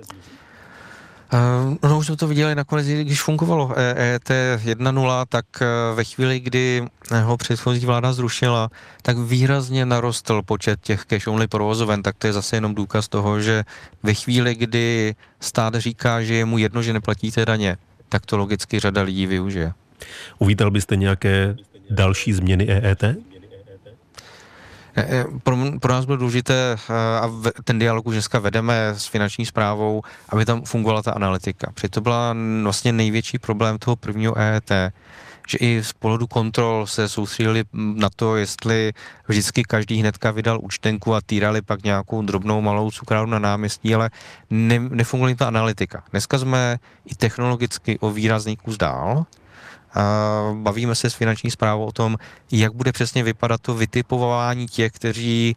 No už jsme to viděli nakonec, když fungovalo E E T jedna tečka nula, tak ve chvíli, kdy ho předchozí vláda zrušila, tak výrazně narostl počet těch cash only provozoven, tak to je zase jenom důkaz toho, že ve chvíli, kdy stát říká, že je mu jedno, že neplatíte daně, tak to logicky řada lidí využije. Uvítal byste nějaké další změny E E T? Pro, pro nás bylo důležité, a ten dialog už dneska vedeme s finanční správou, aby tam fungovala ta analytika. Protože to byla vlastně největší problém toho prvního E E T, že i z pohledu kontrol se soustředili na to, jestli vždycky každý hnedka vydal účtenku a týrali pak nějakou drobnou malou cukrárnu na náměstí, ale ne, nefungovala ta analytika. Dneska jsme i technologicky o výrazný kus dál. A bavíme se s finanční správou o tom, jak bude přesně vypadat to vytipování těch, kteří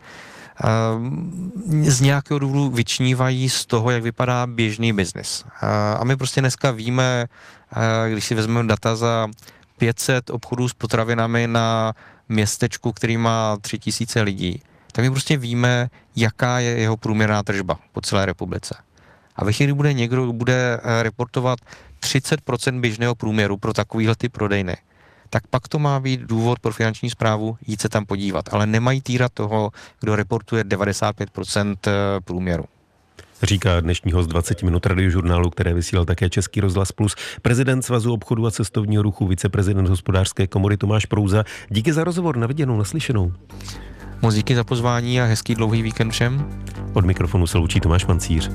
z nějakého důvodu vyčnívají z toho, jak vypadá běžný biznis. A my prostě dneska víme, když si vezmeme data za pět set obchodů s potravinami na městečku, který má tři tisíce lidí, tak my prostě víme, jaká je jeho průměrná tržba po celé republice. A ve chvíli, kdy bude někdo, kdo bude reportovat třicet procent běžného průměru pro takovýhle ty prodejny, tak pak to má být důvod pro finanční správu jít se tam podívat. Ale nemají týrat toho, kdo reportuje devadesát pět procent průměru. Říká dnešní host dvacet minut radiožurnálu, které vysílal také Český rozhlas Plus, prezident Svazu obchodu a cestovního ruchu, viceprezident Hospodářské komory Tomáš Prouza. Díky za rozhovor, na viděnou, naslyšenou. Moc díky za pozvání a hezký dlouhý víkend všem. Od mikrofonu se loučí Tomáš Mancíř.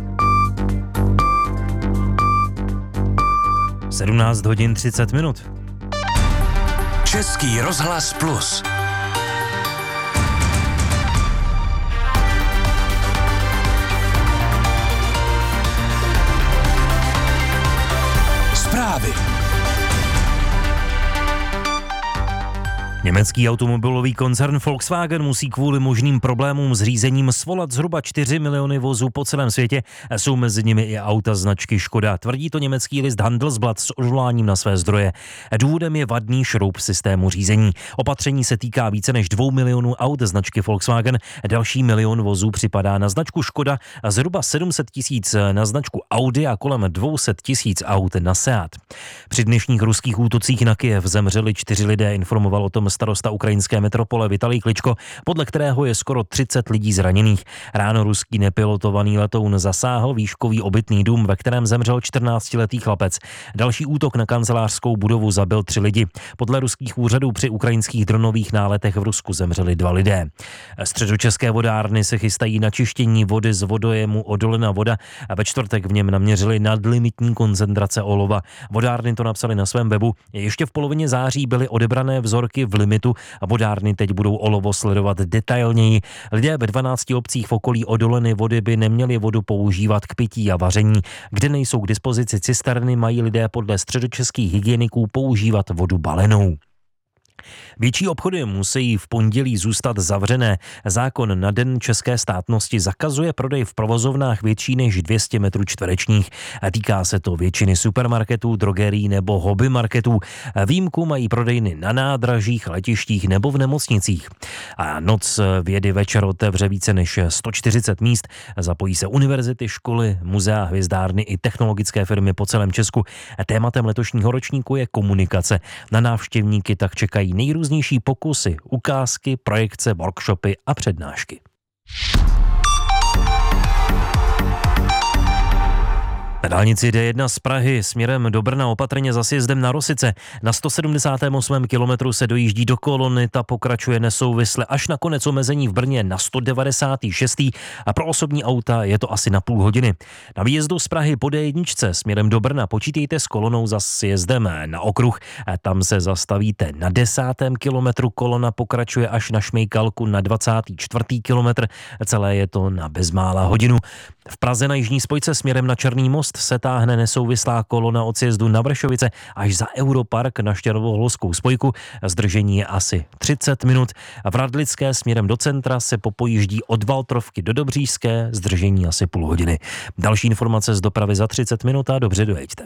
sedmnáct hodin třicet minut. Český rozhlas Plus. Zprávy. Německý automobilový koncern Volkswagen musí kvůli možným problémům s řízením svolat zhruba čtyři miliony vozů po celém světě. Jsou mezi nimi i auta značky Škoda. Tvrdí to německý list Handelsblatt s odvoláním na své zdroje. Důvodem je vadný šroub systému řízení. Opatření se týká více než dvou milionů aut značky Volkswagen. Další milion vozů připadá na značku Škoda a zhruba sedm set tisíc na značku Audi a kolem dvě stě tisíc aut na Seat. Při dnešních ruských útocích na Kyjev zemřeli čtyři lidé, informoval o tom starosta ukrajinské metropole Vitalij Kličko, podle kterého je skoro třicet lidí zraněných. Ráno ruský nepilotovaný letoun zasáhl výškový obytný dům, ve kterém zemřel čtrnáctiletý chlapec. Další útok na kancelářskou budovu zabil tři lidi. Podle ruských úřadů při ukrajinských dronových náletech v Rusku zemřeli dva lidé. Středočeské vodárny se chystají na čištění vody z vodojemu Odolina voda a ve čtvrtek v něm naměřili nadlimitní koncentrace olova. Vodárny to napsali na svém webu. Ještě v polovině září byly odebrané vzorky v limitu a vodárny teď budou olovo sledovat detailněji. Lidé ve dvanácti obcích v okolí Odoliny vody by neměli vodu používat k pití a vaření. Kde nejsou k dispozici cisterny, mají lidé podle středočeských hygieniků používat vodu balenou. Větší obchody musí v pondělí zůstat zavřené. Zákon na den české státnosti zakazuje prodej v provozovnách větší než dvě stě metrů čtverečních. Týká se to většiny supermarketů, drogerií nebo hobbymarketů. Výjimku mají prodejny na nádražích, letištích nebo v nemocnicích. A noc vědy večer otevře více než sto čtyřicet míst. Zapojí se univerzity, školy, muzea, hvězdárny i technologické firmy po celém Česku. Tématem letošního ročníku je komunikace. Na návštěvníky tak čekají nejrůznější pokusy, ukázky, projekce, workshopy a přednášky. Na dálnici D jedna z Prahy směrem do Brna opatrně za sjezdem na Rosice. Na sto sedmdesátém osmém kilometru se dojíždí do kolony, ta pokračuje nesouvisle až na konec omezení v Brně na sto devadesátém šestém a pro osobní auta je to asi na půl hodiny. Na výjezdu z Prahy po D jedna směrem do Brna počítejte s kolonou za sjezdem na okruh. Tam se zastavíte na desátém kilometru, kolona pokračuje až na Šmejkalku na dvacátém čtvrtém kilometr, celé je to na bezmála hodinu. V Praze na jižní spojce směrem na Černý most se táhne nesouvislá kolona od sjezdu na Vršovice až za Europark na Štěrvoholskou spojku. Zdržení je asi třicet minut. V Radlické směrem do centra se popojíždí od Valtrovky do Dobříšské, zdržení asi půl hodiny. Další informace z dopravy za třicet minut a dobře dojeďte.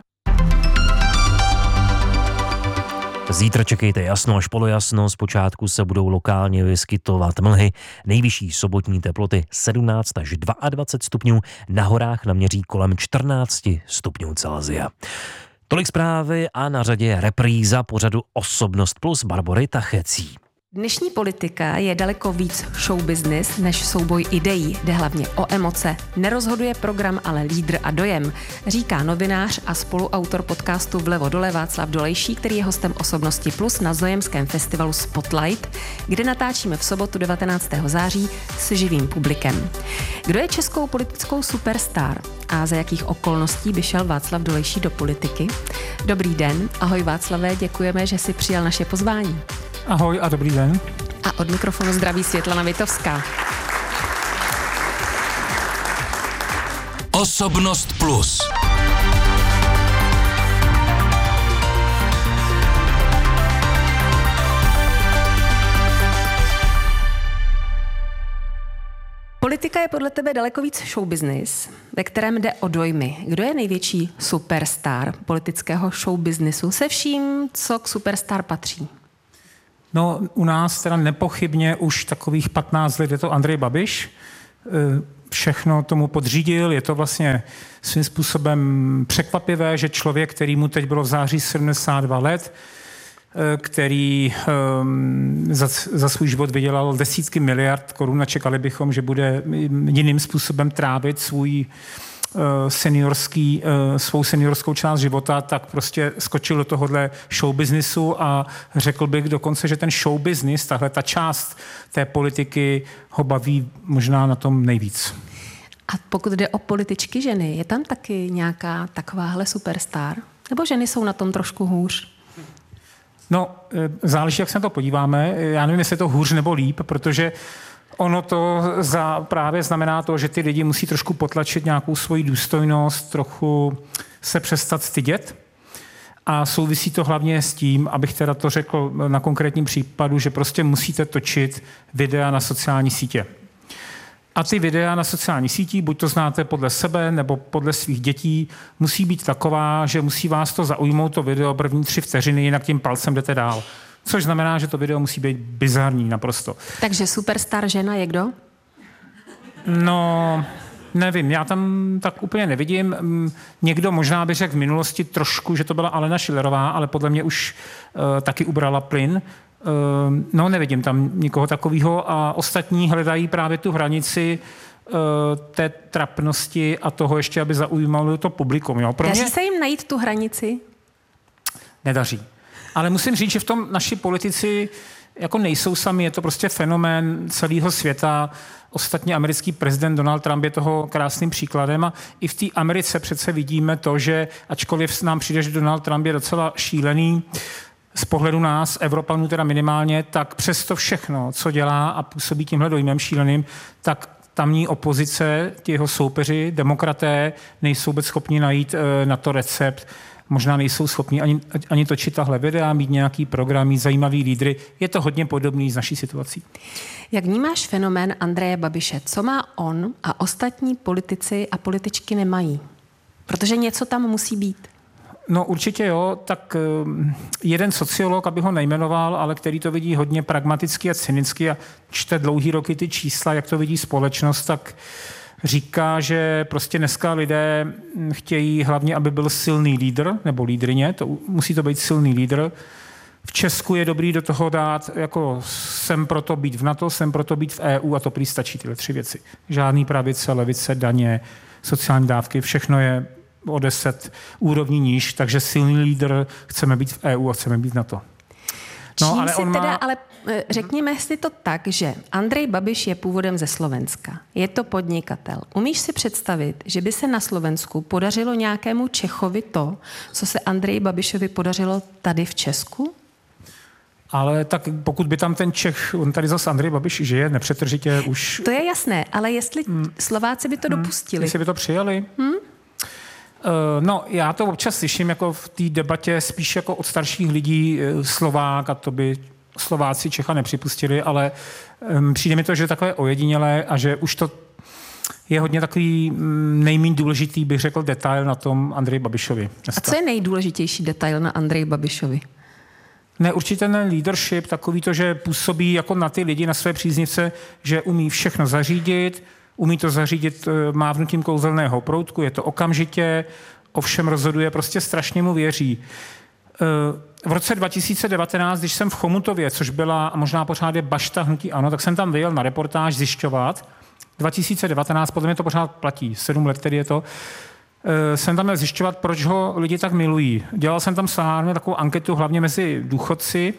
Zítra čekejte jasno až polojasno, zpočátku se budou lokálně vyskytovat mlhy. Nejvyšší sobotní teploty sedmnáct až dvacet dva stupňů, na horách naměří kolem čtrnáct stupňů Celsia. Tolik zprávy a na řadě repríza pořadu Osobnost plus Barbory Tachecí. Dnešní politika je daleko víc show business než souboj ideí. Jde hlavně o emoce. Nerozhoduje program, ale lídr a dojem, říká novinář a spoluautor podcastu Vlevo dole Václav Dolejší, který je hostem Osobnosti Plus na znojemském festivalu Spotlight, kde natáčíme v sobotu devatenáctého září s živým publikem. Kdo je českou politickou superstar a za jakých okolností by šel Václav Dolejší do politiky? Dobrý den, ahoj Václavé, děkujeme, že jsi přijal naše pozvání. Ahoj a dobrý den. A od mikrofonu zdraví Světlana Vitovská. Osobnost Plus. Politika je podle tebe daleko víc show business, ve kterém jde o dojmy. Kdo je největší superstar politického show businessu se vším, co k superstar patří? No, u nás teda nepochybně už takových patnáct let je to Andrej Babiš. Všechno tomu podřídil. Je to vlastně svým způsobem překvapivé, že člověk, který mu teď bylo v září sedmdesát dva let, který um, za, za svůj život vydělal desítky miliard korun a čekali bychom, že bude jiným způsobem trávit svůj seniorský, svou seniorskou část života, tak prostě skočil do tohohle show businessu a řekl bych dokonce, že ten show business, tahle ta část té politiky ho baví možná na tom nejvíc. A pokud jde o političky ženy, je tam taky nějaká takováhle superstar? Nebo ženy jsou na tom trošku hůř? No, záleží, jak se na to podíváme. Já nevím, jestli je to hůř nebo líp, protože ono to za, právě znamená to, že ty lidi musí trošku potlačit nějakou svoji důstojnost, trochu se přestat stydět. A souvisí to hlavně s tím, abych teda to řekl na konkrétním případu, že prostě musíte točit videa na sociální sítě. A ty videa na sociální sítí, buď to znáte podle sebe nebo podle svých dětí, musí být taková, že musí vás to zaujmout, to video první tři vteřiny, jinak tím palcem jdete dál. Což znamená, že to video musí být bizarní naprosto. Takže superstar žena je kdo? No, nevím, já tam tak úplně nevidím. Někdo možná by řekl v minulosti trošku, že to byla Alena Schillerová, ale podle mě už uh, taky ubrala plyn. Uh, no, nevidím tam nikoho takového a ostatní hledají právě tu hranici uh, té trapnosti a toho ještě, aby zaujímalo to publikum. Jo? Pro Daří mě se jim najít tu hranici? Nedaří. Ale musím říct, že v tom naši politici jako nejsou sami, je to prostě fenomén celého světa. Ostatně americký prezident Donald Trump je toho krásným příkladem a i v té Americe přece vidíme to, že ačkoliv nám přijde, že Donald Trump je docela šílený z pohledu nás, Evropanů teda minimálně, tak přesto všechno, co dělá a působí tímhle dojmem šíleným, tak tamní opozice, ti jeho soupeři, demokraté, nejsou vůbec schopni najít e, na to recept. Možná nejsou schopni ani, ani točit tahle videa, mít nějaký program, mít zajímavý lídry. Je to hodně podobný s naší situací. Jak vnímáš fenomén Andreje Babiše? Co má on a ostatní politici a političky nemají? Protože něco tam musí být. No určitě jo, tak jeden sociolog, aby ho nejmenoval, ale který to vidí hodně pragmaticky a cynicky a čte dlouhý roky ty čísla, jak to vidí společnost, tak říká, že prostě dneska lidé chtějí hlavně, aby byl silný lídr, nebo lídrině, to, musí to být silný lídr. V Česku je dobrý do toho dát, jako jsem proto být v NATO, jsem proto být v E U a to prý stačí tyhle tři věci. Žádný pravice, levice, daně, sociální dávky, všechno je o deset úrovní níž, takže silný lídr, chceme být v E U a chceme být v NATO. No, Čím ale si on teda, má... ale řekněme si to tak, že Andrej Babiš je původem ze Slovenska. Je to podnikatel. Umíš si představit, že by se na Slovensku podařilo nějakému Čechovi to, co se Andreji Babišovi podařilo tady v Česku? Ale tak pokud by tam ten Čech, on tady zase Andrej Babiš žije nepřetržitě už... To je jasné, ale jestli hmm. Slováci by to hmm. dopustili. Jestli by to přijali? Hmm? No, já to občas slyším jako v té debatě spíš jako od starších lidí Slovák a to by Slováci Čecha nepřipustili, ale um, přijde mi to, že je takové ojedinělé a že už to je hodně takový nejméně důležitý, bych řekl, detail na tom Andreji Babišovi. Dneska. A co je nejdůležitější detail na Andreji Babišovi? Ne, určitě ten leadership, takový to, že působí jako na ty lidi, na své příznivce, že umí všechno zařídit, umí to zařídit mávnutím kouzelného proutku, je to okamžitě, ovšem rozhoduje, prostě strašně mu věří. v roce dva tisíce devatenáct, když jsem v Chomutově, což byla možná pořád je bašta hnutí ANO, tak jsem tam vyjel na reportáž zjišťovat. dva tisíce devatenáct, podle mě to pořád platí, sedm let, tedy je to. E, jsem tam měl zjišťovat, proč ho lidi tak milují. Dělal jsem tam sárně takovou anketu, hlavně mezi důchodci.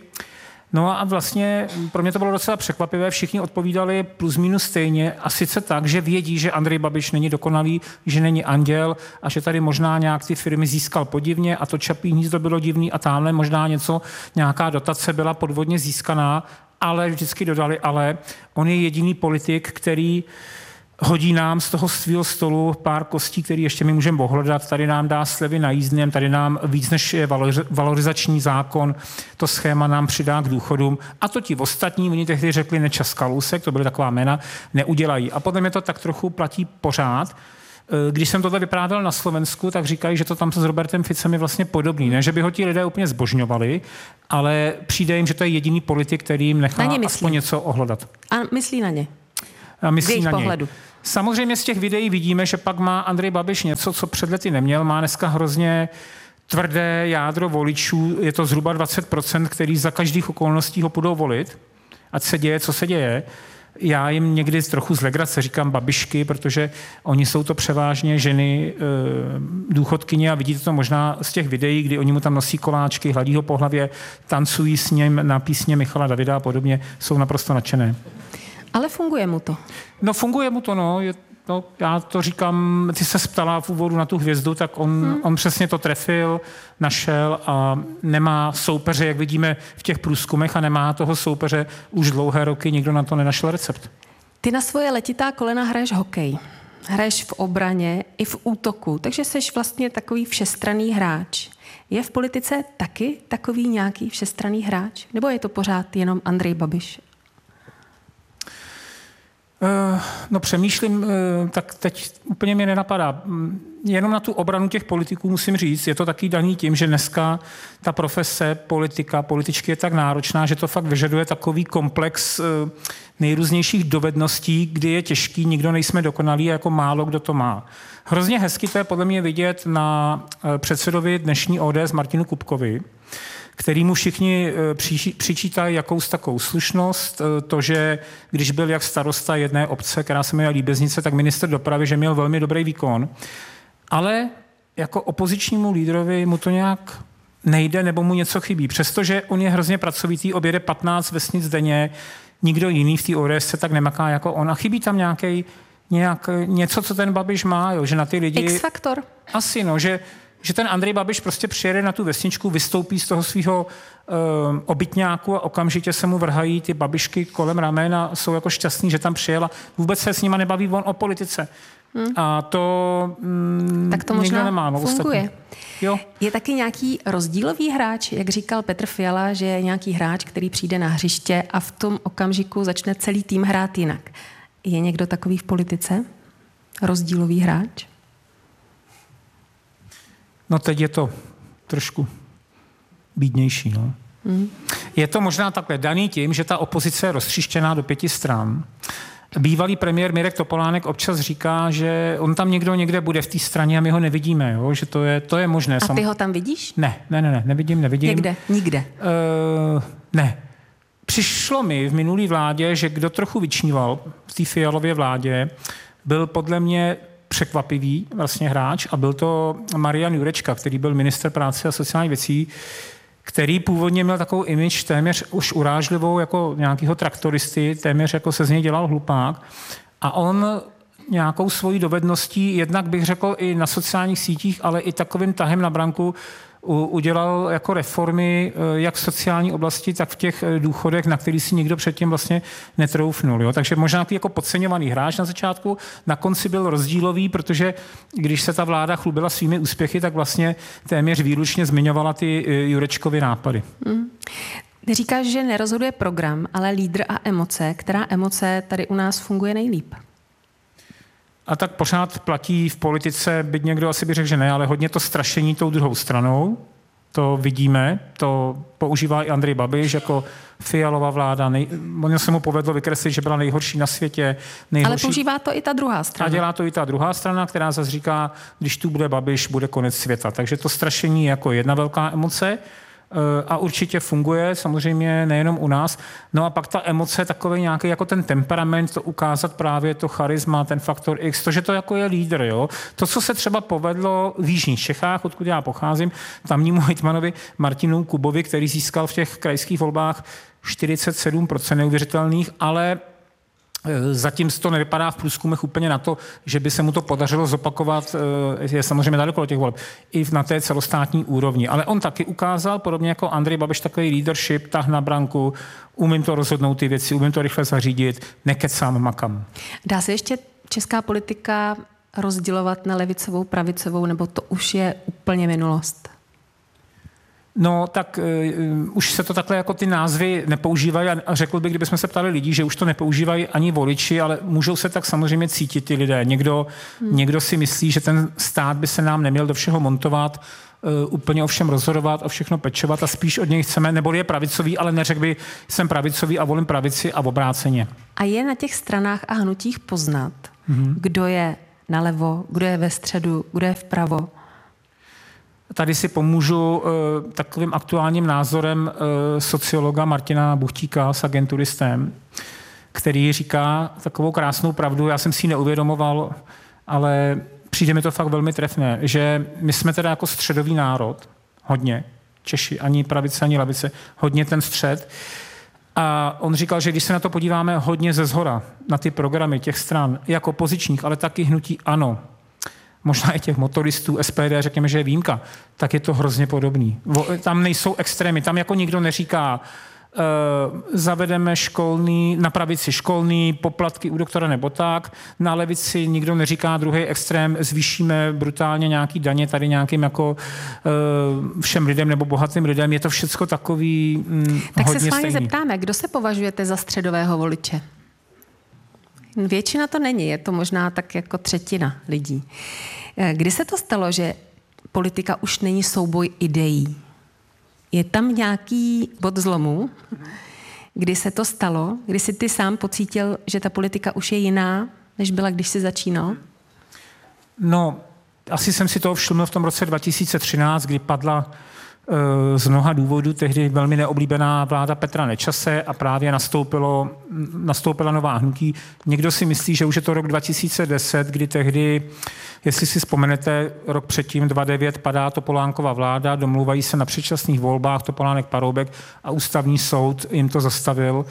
No a vlastně pro mě to bylo docela překvapivé, všichni odpovídali plus minus stejně a sice tak, že vědí, že Andrej Babiš není dokonalý, že není anděl a že tady možná nějak ty firmy získal podivně a to Čapí hnízdo bylo divný a tamhle možná něco, nějaká dotace byla podvodně získaná, ale vždycky dodali, ale on je jediný politik, který hodí nám z toho svého stolu pár kostí, který ještě my můžeme ohledat. Tady nám dá slevy na jízdném, tady nám víc než je valorizační zákon, to schéma nám přidá k důchodům. A to ti ostatní, oni tehdy řekli Nečas, Kalousek, to byly taková jména, neudělají. A podle mě to tak trochu platí pořád. Když jsem tohle vyprávěl na Slovensku, tak říkají, že to tam s Robertem Ficem je vlastně podobný. Ne, že by ho ti lidé úplně zbožňovali, ale přijde jim, že to je jediný politik, který jim nechá aspoň něco ohledat. A myslí na ně? A myslí na pohledu. Něj. Samozřejmě z těch videí vidíme, že pak má Andrej Babiš něco, co před lety neměl. Má dneska hrozně tvrdé jádro voličů, je to zhruba dvacet procent, který za každých okolností ho budou volit. Ať se děje, co se děje. Já jim někdy trochu z legrace říkám babišky, protože oni jsou to převážně ženy, e, důchodkyně a vidíte to možná z těch videí, kdy oni mu tam nosí koláčky, hladí ho po hlavě, tancují s ním na písně Michala Davida a podobně, jsou naprosto nadšené. Ale funguje mu to. No funguje mu to, no. Je, no já to říkám, ty se ptala v úvodu na tu hvězdu, tak on, hmm. on přesně to trefil, našel a nemá soupeře, jak vidíme v těch průzkumech, a nemá toho soupeře už dlouhé roky, nikdo na to nenašel recept. Ty na svoje letitá kolena hraješ hokej. Hraješ v obraně i v útoku, takže seš vlastně takový všestranný hráč. Je v politice taky takový nějaký všestranný hráč? Nebo je to pořád jenom Andrej Babiš? No přemýšlím, tak teď úplně mě nenapadá. Jenom na tu obranu těch politiků musím říct, je to taky daný tím, že dneska ta profese politika, političky je tak náročná, že to fakt vyžaduje takový komplex nejrůznějších dovedností, kdy je těžký, nikdo nejsme dokonalí a jako málo kdo to má. Hrozně hezky to je podle mě vidět na předsedovi dnešní O D S Martinu Kupkovi, kterýmu všichni přičítají jakous takovou slušnost, to, že když byl jak starosta jedné obce, která se jmenuje Líbeznice, tak ministr dopravy, že měl velmi dobrý výkon, ale jako opozičnímu lídrovi mu to nějak nejde nebo mu něco chybí. Přestože on je hrozně pracovitý, objede patnáct vesnic denně, nikdo jiný v té O D S se tak nemaká jako on a chybí tam nějaký nějak, něco, co ten Babiš má, jo, že na ty lidi... X-faktor. Asi, no, že že ten Andrej Babiš prostě přijede na tu vesničku, vystoupí z toho svého uh, obytňáku a okamžitě se mu vrhají ty babišky kolem ramen a jsou jako šťastný, že tam přijela. Vůbec se s nima nebaví on o politice. Hmm. A to, mm, tak to možná nemá, no, funguje. Jo. Je taky nějaký rozdílový hráč, jak říkal Petr Fiala, že je nějaký hráč, který přijde na hřiště a v tom okamžiku začne celý tým hrát jinak. Je někdo takový v politice? Rozdílový hráč? No teď je to trošku bídnější. No. Mm. Je to možná takhle daný tím, že ta opozice je roztříštěná do pěti stran. Bývalý premiér Mirek Topolánek občas říká, že on tam někdo někde bude v té straně a my ho nevidíme, jo? Že to je, to je možné. A ty ho tam vidíš? Ne, ne, ne, ne nevidím, nevidím. Někde? Nikde? Uh, ne. Přišlo mi v minulý vládě, že kdo trochu vyčníval v té Fialově vládě, byl podle mě překvapivý vlastně hráč a byl to Marian Jurečka, který byl ministr práce a sociálních věcí, který původně měl takovou image téměř už urážlivou jako nějakýho traktoristy, téměř jako se z něj dělal hlupák a on nějakou svojí dovedností, jednak bych řekl i na sociálních sítích, ale i takovým tahem na branku udělal jako reformy jak v sociální oblasti, tak v těch důchodech, na který si nikdo předtím vlastně netroufnul. Jo? Takže možná takový jako podceňovaný hráč na začátku, na konci byl rozdílový, protože když se ta vláda chlubila svými úspěchy, tak vlastně téměř výlučně zmiňovala ty Jurečkovy nápady. Hmm. Ty říkáš, že nerozhoduje program, ale lídr a emoce. Která emoce tady u nás funguje nejlíp? A tak pořád platí v politice, byť někdo asi by řekl, že ne, ale hodně to strašení tou druhou stranou. To vidíme, to používá i Andrej Babiš jako Fialová vláda. Nej, ono se mu povedlo vykreslit, že byla nejhorší na světě. Nejhorší. Ale používá to i ta druhá strana. A dělá to i ta druhá strana, která zase říká, když tu bude Babiš, bude konec světa. Takže to strašení je jako jedna velká emoce. a určitě funguje, samozřejmě nejenom u nás. No a pak ta emoce, takový nějaký jako ten temperament, to ukázat právě to charisma, ten faktor X, to, že to jako je lídr, jo. To, co se třeba povedlo v jižních Čechách, odkud já pocházím, tamnímu hejtmanovi Martinu Kubovi, který získal v těch krajských volbách čtyřicet sedm procent neuvěřitelných, ale zatím to nevypadá v průzkumech úplně na to, že by se mu to podařilo zopakovat, je samozřejmě daleko od těch voleb, i na té celostátní úrovni. Ale on taky ukázal, podobně jako Andrej Babiš, takový leadership, tah na branku, umím to rozhodnout ty věci, umím to rychle zařídit, nekecám, makam. Dá se ještě česká politika rozdělovat na levicovou, pravicovou, nebo to už je úplně minulost? No, tak uh, už se to takhle jako ty názvy nepoužívají a řekl bych, kdybychom se ptali lidí, že už to nepoužívají ani voliči, ale můžou se tak samozřejmě cítit ty lidé. Někdo, hmm. někdo si myslí, že ten stát by se nám neměl do všeho montovat, uh, úplně o všem rozhodovat, o všechno pečovat a spíš od něj chceme, nebo je pravicový, ale neřekl by, jsem pravicový a volím pravici a obráceně. A je na těch stranách a hnutích poznat, hmm. kdo je nalevo, kdo je ve středu, kdo je vpravo? Tady si pomůžu uh, takovým aktuálním názorem uh, sociologa Martina Buchtíka s agenturistem, který říká takovou krásnou pravdu, já jsem si ji neuvědomoval, ale přijde mi to fakt velmi trefné, že my jsme teda jako středový národ, hodně, Češi, ani pravice, ani levice, hodně ten střed. A on říkal, že když se na to podíváme hodně ze zhora, na ty programy těch stran, jako opozičních, ale taky hnutí ANO, možná i těch motoristů, S P D, řekněme, že je výjimka, tak je to hrozně podobný. Tam nejsou extrémy, tam jako nikdo neříká, uh, zavedeme školný, na pravici školný, poplatky u doktora nebo tak, na levici nikdo neříká druhý extrém, zvýšíme brutálně nějaký daně tady nějakým jako uh, všem lidem nebo bohatým lidem, je to všecko takový mm, tak hodně se s vámi stejný. Zeptáme, kdo se považujete za středového voliče? Většina to není, je to možná tak jako třetina lidí. Kdy se to stalo, že politika už není souboj ideí? Je tam nějaký bod zlomu, kdy se to stalo, kdy jsi ty sám pocítil, že ta politika už je jiná, než byla, když jsi začínal? No, asi jsem si toho všiml v tom roce dva tisíce třináct, kdy padla z mnoha důvodů tehdy velmi neoblíbená vláda Petra Nečase a právě nastoupilo, nastoupila nová hnutí. Někdo si myslí, že už je to rok dva tisíce deset, kdy tehdy, jestli si vzpomenete, rok předtím, dva tisíce devět, padá Topolánkova vláda, domluvají se na předčasných volbách Topolánek Paroubek a ústavní soud jim to zastavil.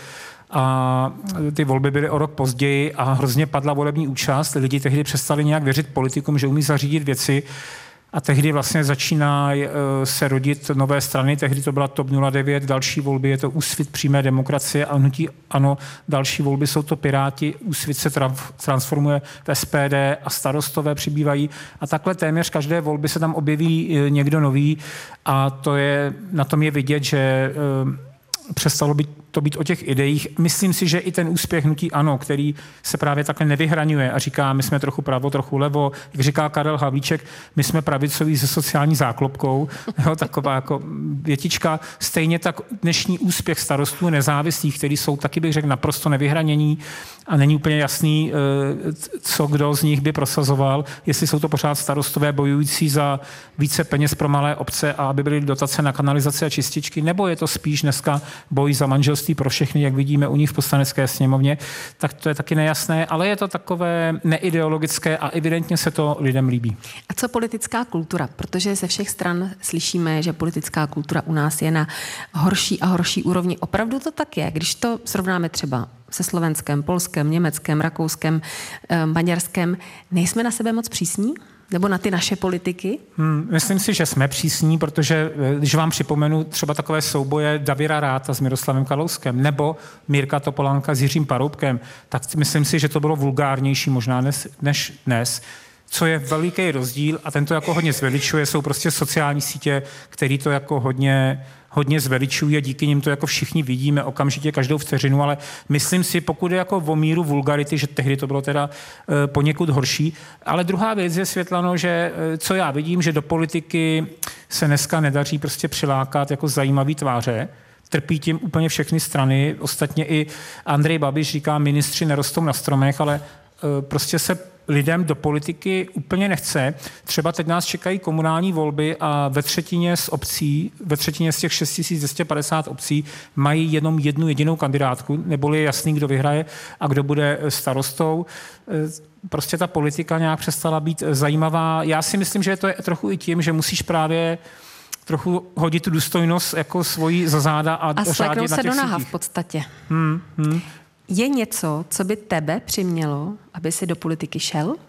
A ty volby byly o rok později a hrozně padla volební účast. Lidi tehdy přestali nějak věřit politikům, že umí zařídit věci. A tehdy vlastně začíná se rodit nové strany, tehdy to byla TOP nula devět, další volby je to Úsvit přímé demokracie a hnutí ANO, další volby jsou to Piráti, Úsvit se transformuje v S P D a Starostové přibývají a takhle téměř každé volby se tam objeví někdo nový a to je, na tom je vidět, že přestalo být, to být o těch ideích. Myslím si, že i ten úspěch hnutí ANO, který se právě takhle nevyhraňuje a říká, my jsme trochu pravo, trochu levo, jak říká Karel Havlíček, my jsme pravicoví se sociální záklopkou, jo, taková jako větička. Stejně tak dnešní úspěch starostů nezávislých, který jsou taky, bych řekl, naprosto nevyhranění a není úplně jasný, co kdo z nich by prosazoval, jestli jsou to pořád starostové bojující za více peněz pro malé obce a aby byly dotace na kanalizace a čističky, nebo je to spíš dneska boj za manželství pro všechny, jak vidíme u nich v Poslanecké sněmovně, tak to je taky nejasné, ale je to takové neideologické a evidentně se to lidem líbí. A co politická kultura? Protože ze všech stran slyšíme, že politická kultura u nás je na horší a horší úrovni. Opravdu to tak je, když to srovnáme třeba se Slovenskem, Polskem, Německem, Rakouskem, Maďarskem, nejsme na sebe moc přísní? Nebo na ty naše politiky? Hmm, myslím si, že jsme přísní, protože když vám připomenu třeba takové souboje Davida Ratha s Miroslavem Kalouskem nebo Mirka Topolánka s Jiřím Paroubkem, tak myslím si, že to bylo vulgárnější možná než, než dnes. Co je veliký rozdíl a ten to jako hodně zveličuje, jsou prostě sociální sítě, který to jako hodně hodně zveličují a díky nim to jako všichni vidíme okamžitě každou vteřinu, ale myslím si, pokud je jako o míru vulgarity, že tehdy to bylo teda e, poněkud horší. Ale druhá věc je, Světlano, že e, co já vidím, že do politiky se dneska nedaří prostě přilákat jako zajímavý tváře, trpí tím úplně všechny strany, ostatně i Andrej Babiš říká, ministři nerostou na stromech, ale e, prostě se lidem do politiky úplně nechce. Třeba teď nás čekají komunální volby a ve třetině z obcí, ve třetině z těch šest tisíc dvě stě padesát obcí mají jenom jednu jedinou kandidátku, neboli je jasný, kdo vyhraje a kdo bude starostou. Prostě ta politika nějak přestala být zajímavá. Já si myslím, že to je trochu i tím, že musíš právě trochu hodit tu důstojnost jako svoji za záda a, a řádit se na těch do naha sítích. v podstatě. Hmm, hmm. Je něco, co by tebe přimělo, aby si do politiky šel? Uh,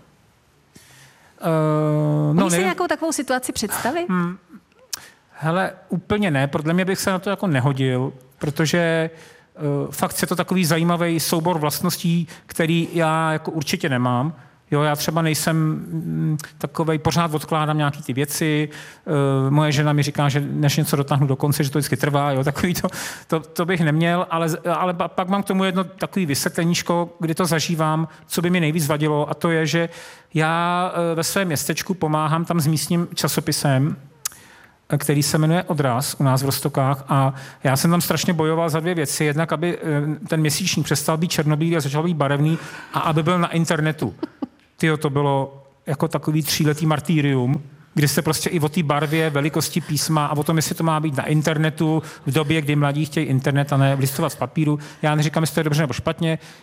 no, Umíš si nějakou takovou situaci představit? Hmm. Hele, úplně ne. Podle mě bych se na to jako nehodil, protože uh, fakt je to takový zajímavý soubor vlastností, který já jako určitě nemám. Jo, já třeba nejsem mm, takovej, pořád odkládám nějaký ty věci, uh, moje žena mi říká, že než něco dotáhnu do konce, že to vždycky trvá, jo, takový to, to, to bych neměl, ale, ale pak mám k tomu jedno takový vysvětleníčko, kdy to zažívám, co by mi nejvíc vadilo, a to je, že já uh, ve svém městečku pomáhám tam s místním časopisem, který se jmenuje Odraz u nás v Roztokách, a já jsem tam strašně bojoval za dvě věci. Jednak, aby ten měsíčník přestal být černobílý a začal být barevný, a aby byl na internetu. Tyjo, to bylo jako takový tříletý martýrium, kdy se prostě i o té barvě, velikosti písma a o tom, jestli to má být na internetu v době, kdy mladí chtějí internet a ne listovat z papíru. Já neříkám, jestli to je dobře nebo špatně,